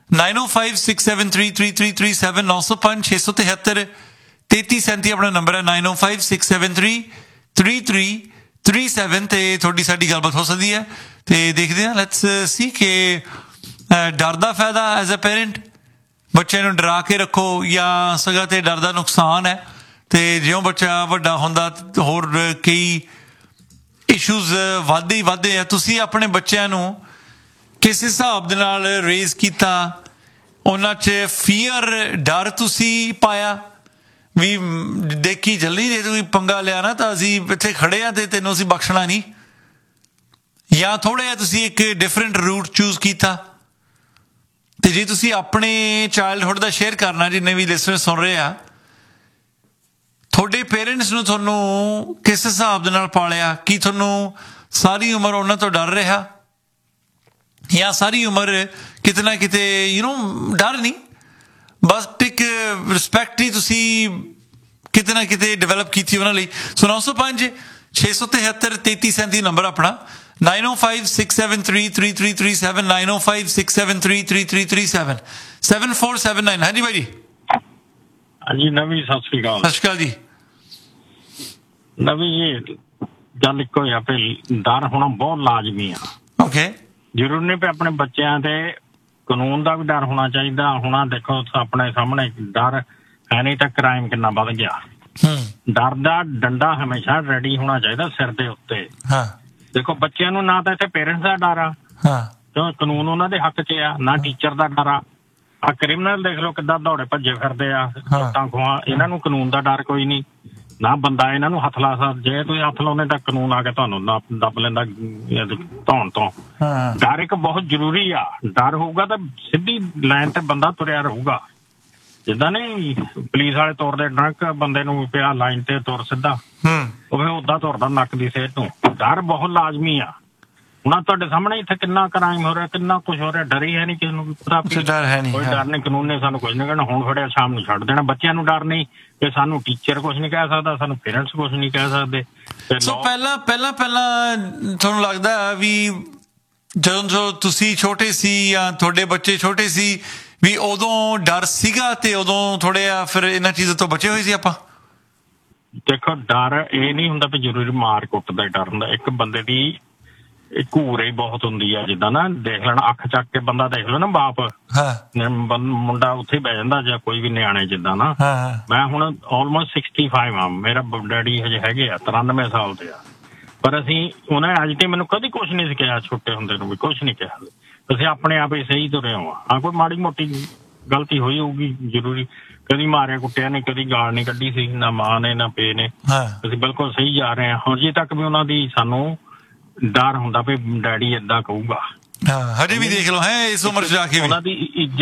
905-673-3337 905-673-3337 ਆਪਣਾ ਨੰਬਰ ਹੈ 905-673-3337 ਤੇ ਤੁਹਾਡੀ ਸਾਡੀ ਗੱਲਬਾਤ ਹੋ ਸਕਦੀ ਹੈ। ਤੇ ਦੇਖਦੇ ਹਾਂ, ਲੈਟਸ ਸੀ ਕਿ ਡਰ ਦਾ ਫਾਇਦਾ ਐਜ਼ ਅ ਪੇਰੈਂਟ, ਬੱਚੇ ਨੂੰ ਡਰਾ ਕੇ ਰੱਖੋ ਜਾਂ ਸਗਾ ਤੇ ਡਰ ਦਾ ਨੁਕਸਾਨ ਹੈ। ਤੇ ਜਿਉਂ ਬੱਚਾ ਵੱਡਾ ਹੁੰਦਾ ਹੋਰ ਕਈ ਇਸ਼ੂਜ਼ ਵੱਧਦੇ ਹੀ ਵੱਧਦੇ ਆ। ਤੁਸੀਂ ਆਪਣੇ ਬੱਚਿਆਂ ਨੂੰ ਕਿਸ ਹਿਸਾਬ ਦੇ ਨਾਲ ਰੇਜ਼ ਕੀਤਾ, ਉਹਨਾਂ 'ਚ ਫੀਅਰ ਡਰ ਤੁਸੀਂ ਪਾਇਆ ਵੀ ਦੇਖੀ ਜਲਦੀ ਜੇ ਤੁਸੀਂ ਪੰਗਾ ਲਿਆ ਨਾ ਤਾਂ ਅਸੀਂ ਇੱਥੇ ਖੜੇ ਆ ਤੇ ਤੈਨੂੰ ਅਸੀਂ ਬਖਸ਼ਣਾ ਨਹੀਂ, ਜਾਂ ਥੋੜ੍ਹਾ ਜਿਹਾ ਤੁਸੀਂ ਇੱਕ ਡਿਫਰੈਂਟ ਰੂਟ ਚੂਜ਼ ਕੀਤਾ? ਤੇ ਜੇ ਤੁਸੀਂ ਆਪਣੇ ਚਾਈਲਡਹੁੱਡ ਦਾ ਸ਼ੇਅਰ ਕਰਨਾ, ਜਿੰਨੇ ਵੀ ਲਿਸਨਰ ਸੁਣ ਰਹੇ ਆ, ਤੁਹਾਡੇ ਪੇਰੈਂਟਸ ਨੂੰ ਤੁਹਾਨੂੰ ਕਿਸ ਹਿਸਾਬ ਦੇ ਨਾਲ ਪਾਲਿਆ? ਕੀ ਤੁਹਾਨੂੰ ਸਾਰੀ ਉਮਰ ਉਹਨਾਂ ਤੋਂ ਡਰ ਰਿਹਾ ਜਾਂ ਸਾਰੀ ਉਮਰ ਕਿਤੇ ਨਾ ਕਿਤੇ ਡਰ ਨਹੀਂ, ਬਸ ਇੱਕ ਰਿਸਪੈਕਟ ਹੀ ਤੁਸੀਂ ਕਿਤੇ ਨਾ ਕਿਤੇ ਡਿਵੈਲਪ ਕੀਤੀ ਉਹਨਾਂ ਲਈ? ਸੋ 905-673-3337 ਨੰਬਰ ਆਪਣਾ 905-673-3337 905-673-3337 7479। ਹਾਂਜੀ ਭਾਈ ਜੀ। ਹਾਂਜੀ ਨਵੀ, ਸਤਿ ਸ਼੍ਰੀ ਅਕਾਲ। ਸਤਿ ਸ਼੍ਰੀ ਅਕਾਲ ਜੀ। ਨਵੀ ਜੀ, ਗੱਲ ਇੱਕੋ ਹੀ ਆ ਵੀ ਡਰ ਹੋਣਾ ਬਹੁਤ ਲਾਜ਼ਮੀ ਆ। ਓਕੇ, ਜ਼ਰੂਰੀ ਨਹੀਂ ਵੀ ਆਪਣੇ ਬੱਚਿਆਂ ਤੇ ਕਾਨੂੰਨ ਦਾ ਵੀ ਡਰ ਹੋਣਾ ਚਾਹੀਦਾ। ਹੁਣ ਦੇਖੋ ਆਪਣੇ ਸਾਹਮਣੇ ਡਰ ਹੈ ਨਹੀਂ ਤਾਂ ਕ੍ਰਾਈਮ ਕਿੰਨਾ ਵੱਧ ਗਿਆ। ਡਰ ਦਾ ਡੰਡਾ ਹਮੇਸ਼ਾ ਰੈਡੀ ਹੋਣਾ ਚਾਹੀਦਾ ਸਿਰ ਦੇ ਉੱਤੇ। ਦੇਖੋ ਬੱਚਿਆਂ ਨੂੰ ਨਾ ਤਾਂ ਇੱਥੇ ਪੇਰੈਂਟਸ ਦਾ ਡਰ ਆ, ਕਿਉਂ ਕਾਨੂੰਨ ਉਹਨਾਂ ਦੇ ਹੱਕ 'ਚ ਆ, ਨਾ ਟੀਚਰ ਦਾ ਡਰ ਆ। ਕ੍ਰਿਮੀਨਲ ਦੇਖ ਲਓ ਕਿੱਦਾਂ ਦੌੜੇ ਭੱਜੇ ਫਿਰਦੇ ਆ, ਲੁੱਟਾਂ ਖੋਹਾਂ, ਇਹਨਾਂ ਨੂੰ ਕਾਨੂੰਨ ਦਾ ਡਰ ਕੋਈ ਨਹੀਂ, ਨਾ ਬੰਦਾ ਇਹਨਾਂ ਨੂੰ ਹੱਥ ਲਾ ਸਕਦਾ। ਜੇ ਤੁਸੀਂ ਹੱਥ ਲਾਉਂਦੇ ਤਾਂ ਕਾਨੂੰਨ ਆ ਕੇ ਤੁਹਾਨੂੰ ਦੱਬ ਲੈਂਦਾ ਧੌਣ ਤੋਂ। ਡਰ ਇੱਕ ਬਹੁਤ ਜ਼ਰੂਰੀ ਆ। ਡਰ ਹੋਊਗਾ ਤਾਂ ਸਿੱਧੀ ਲਾਈਨ ਤੇ ਬੰਦਾ ਤੁਰਿਆ ਰਹੂਗਾ। ਜਿੱਦਾਂ ਨਹੀਂ ਪੁਲਿਸ ਵਾਲੇ ਤੁਰਦੇ ਡਰੰਕ ਬੰਦੇ ਨੂੰ ਪਿਆ ਲਾਈਨ ਤੇ ਤੁਰ ਸਿੱਧਾ, ਉਹ ਫਿਰ ਓਦਾਂ ਤੁਰਦਾ ਨੱਕ ਦੀ ਸਿਹਤ ਨੂੰ। ਡਰ ਬਹੁਤ ਲਾਜ਼ਮੀ ਆ। ਹੁਣ ਤੁਹਾਡੇ ਸਾਹਮਣੇ ਇੱਥੇ ਕਿੰਨਾ ਕ੍ਰਾਈਮ ਹੋ ਰਿਹਾ, ਕਿੰਨਾ ਕੁਛ ਹੋ ਰਿਹਾ, ਡਰ ਹੀ ਹੈ ਨਹੀਂ ਕਿਸੇ ਨੂੰ। ਪਤਾ ਕੋਈ ਡਰ ਨਹੀਂ, ਕਾਨੂੰਨ ਨੇ ਸਾਨੂੰ ਕੁਝ ਨਹੀਂ ਕਹਿਣਾ। ਹੁਣ ਫੜਿਆ ਸ਼ਾਮ ਨੂੰ ਛੱਡ ਦੇਣਾ। ਬੱਚਿਆਂ ਨੂੰ ਡਰ ਨਹੀਂ ਕਿ ਸਾਨੂੰ ਟੀਚਰ ਕੁਛ ਨਹੀਂ ਕਹਿ ਸਕਦਾ, ਸਾਨੂੰ ਪੇਰੈਂਟਸ ਕੁਛ ਨਹੀਂ ਕਹਿ ਸਕਦੇ। ਸੋ ਪਹਿਲਾਂ ਤੁਹਾਨੂੰ ਲੱਗਦਾ ਵੀ ਜਦੋਂ ਤੁਸੀਂ ਛੋਟੇ ਸੀ ਜਾਂ ਤੁਹਾਡੇ ਬੱਚੇ ਛੋਟੇ ਸੀ ਵੀ ਉਦੋਂ ਡਰ ਸੀਗਾ ਤੇ ਉਦੋਂ ਥੋੜੇ ਆ ਫਿਰ ਇਹਨਾਂ ਚੀਜ਼ਾਂ ਤੋਂ ਬਚੇ ਹੋਏ ਸੀ ਆਪਾਂ? ਦੇਖੋ ਡਰ ਇਹ ਨਹੀਂ ਹੁੰਦਾ ਵੀ ਜ਼ਰੂਰੀ ਮਾਰ ਕੁੱਟ ਦਾ ਡਰ ਹੁੰਦਾ। ਇੱਕ ਬੰਦੇ ਦੀ ਘੂਰ ਹੀ ਬਹੁਤ ਹੁੰਦੀ ਆ। ਜਿੱਦਾਂ ਨਾ ਦੇਖ ਲੈਣਾ, ਅੱਖ ਚੱਕ ਕੇ ਬੰਦਾ ਦੇਖ ਲਓ ਨਾ, ਬਾਪ ਮੁੰਡਾ ਉੱਥੇ ਬਹਿ ਜਾਂਦਾ ਜਾਂ ਕੋਈ ਵੀ ਨਿਆਣੇ ਜਿੱਦਾਂ ਨਾ। ਮੈਂ ਹੁਣ ਆਲਮੋਸਟ 65 ਆ, ਮੇਰਾ ਡੈਡੀ ਹਜੇ ਹੈਗੇ ਆ 93 ਸਾਲ ਦੇ ਆ, ਪਰ ਅਸੀਂ ਉਹਨੇ ਅੱਜ ਤੇ ਮੈਨੂੰ ਕਦੀ ਕੁਛ ਨਹੀਂ ਸਿਖਾਇਆ। ਛੋਟੇ ਹੁੰਦੇ ਨੂੰ ਵੀ ਕੁਛ ਨਹੀਂ ਕਿਹਾ। ਅਸੀਂ ਆਪਣੇ ਆਪ ਹੀ ਸਹੀ ਤੁਰੇ ਹੋ। ਹਾਂ ਕੋਈ ਮਾੜੀ ਮੋਟੀ ਗਲਤੀ ਹੋਈ ਹੋਊਗੀ ਜ਼ਰੂਰੀ, ਕਦੀ ਮਾਰਿਆ ਕੁੱਟਿਆ ਨਹੀਂ, ਕਦੀ ਗਾਲ ਨਹੀਂ ਕੱਢੀ ਸੀ, ਨਾ ਮਾਂ ਨੇ ਨਾ ਪੇ ਨੇ। ਅਸੀਂ ਬਿਲਕੁਲ ਸਹੀ ਜਾ ਰਹੇ ਹਾਂ। ਹੁਣ ਜੇ ਤੱਕ ਵੀ ਉਹਨਾਂ ਦੀ ਸਾਨੂੰ ਡਰ ਹੁੰਦਾ ਵੀ ਡੈਡੀ ਏਦਾਂ ਕਹੂਗਾ। ਹਜੇ ਵੀ ਦੇਖ ਲਓ ਹੈ ਇਸ ਉਮਰ 'ਚ ਜਾ ਕੇ ਉਹਨਾਂ ਦੀ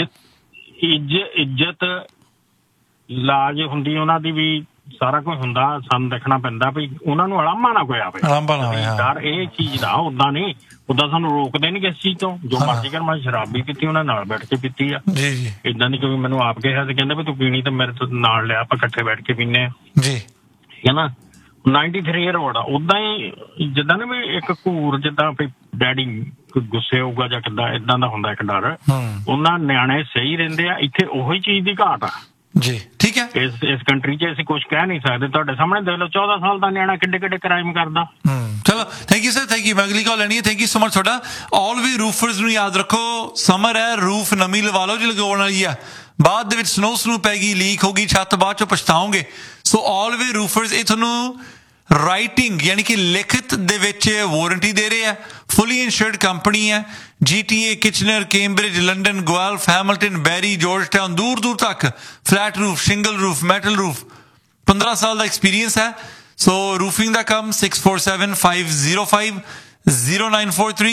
ਇੱਜ਼ਤ ਲਾਜ ਹੁੰਦੀ, ਉਹਨਾਂ ਦੀ ਵੀ ਸਾਰਾ ਕੁਝ ਹੁੰਦਾ। ਸਾਨੂੰ ਦੇਖਣਾ ਪੈਂਦਾ ਵੀ ਉਹਨਾਂ ਨੂੰ ਅਲਾਮਾ ਨਾ ਕੋਈ ਆਵੇ। ਡਰ ਇਹ ਚੀਜ਼ ਦਾ ਓਦਾਂ ਨਹੀਂ, ਓਦਾਂ ਸਾਨੂੰ ਰੋਕਦੇ ਨੀ ਕਿਸੇ ਚੀਜ਼ ਤੋਂ। ਜੋ ਮਰਜ਼ੀ ਕਰ, ਮੈਂ ਸ਼ਰਾਬ ਵੀ ਪੀਤੀ, ਉਹਨਾਂ ਨਾਲ ਬੈਠ ਕੇ ਪੀਤੀ ਆ। ਏਦਾਂ ਦੀ ਕੋਈ ਮੈਨੂੰ ਆਪ ਕਿਹਾ ਤੇ ਕਹਿੰਦੇ ਵੀ ਤੂੰ ਪੀਣੀ ਤਾਂ ਮੇਰੇ ਤੋਂ ਨਾਲ ਲਿਆ, ਆਪਾਂ ਇਕੱਠੇ ਬੈਠ ਕੇ ਪੀਨੇ ਆ ਜੀ, ਹੈ ਨਾ। 93 ਈਅਰ ਓਲਡ ਆ। ਓਦਾਂ ਹੀ ਜਿੱਦਾਂ ਨਾ ਵੀ ਇੱਕ ਘੂਰ, ਜਿੱਦਾਂ ਵੀ ਡੈਡੀ ਗੁੱਸੇ ਹੋਊਗਾ ਜਾਂ ਕਿੱਦਾਂ, ਏਦਾਂ ਦਾ ਹੁੰਦਾ ਇੱਕ ਡਰ। ਉਹਨਾਂ ਨਿਆਣੇ ਸਹੀ ਰਹਿੰਦੇ ਆ। ਇੱਥੇ ਉਹੀ ਚੀਜ਼ ਦੀ ਘਾਟ ਆ ਜੀ। ਠੀਕ ਹੈ, ਇਸ ਕੰਟਰੀ 'ਚ ਅਸੀਂ ਕੁਛ ਕਹਿ ਨਹੀਂ ਸਕਦੇ। ਤੁਹਾਡੇ ਸਾਹਮਣੇ ਦੇਖ ਲਓ 14 ਸਾਲ ਦਾ ਨਿਆਣਾ ਕਿੱਡੇ ਕਿੱਡੇ ਕ੍ਰਾਈਮ ਕਰਦਾ। ਚਲੋ thank you sir, thank you. ਮੈਂ ਅਗਲੀ ਕਾਲ ਲੈਣੀ ਹੈ। ਥੈਂਕ ਯੂ ਸੋ ਮਚ ਤੁਹਾਡਾ। ਆਲ ਵੀ ਰੂਫਰਸ ਨੂੰ ਯਾਦ ਰੱਖੋ, ਸਮਰ ਹੈ, ਰੂਫ ਨਵੀਂ ਲਵਾ ਲਓ ਜੇ ਲਗਾਉਣ ਵਾਲੀ ਆ। ਬਾਅਦ ਦੇ ਵਿੱਚ ਸਨੋ ਪੈ ਗਈ, ਲੀਕ ਹੋ ਗਈ ਛੱਤ, ਬਾਅਦ ਚੋਂ ਪਛਤਾਓਗੇ। ਸੋ ਆਲਵੇ ਰੂਫਰਸ ਇਹ ਤੁਹਾਨੂੰ ਰਾਈਟਿੰਗ ਯਾਨੀ ਕਿ ਲਿਖਤ ਦੇ ਵਿੱਚ ਵਾਰੰਟੀ ਦੇ ਰਹੇ ਆ। ਫੁੱਲੀ ਇੰਸ਼ੋਰਡ ਕੰਪਨੀ ਹੈ। GTA, Kitchener, Cambridge, London, ਗੁਆਲਫ, Hamilton, ਬੈਰੀ, ਜਾਰਜ ਟਾਊਨ, ਦੂਰ ਦੂਰ ਤੱਕ flat roof, single roof, metal roof, 15 ਸਾਲ ਦਾ ਐਕਸਪੀਰੀਅੰਸ ਹੈ। ਸੋ ਰੂਫਿੰਗ ਦਾ ਕੰਮ 647-505 0943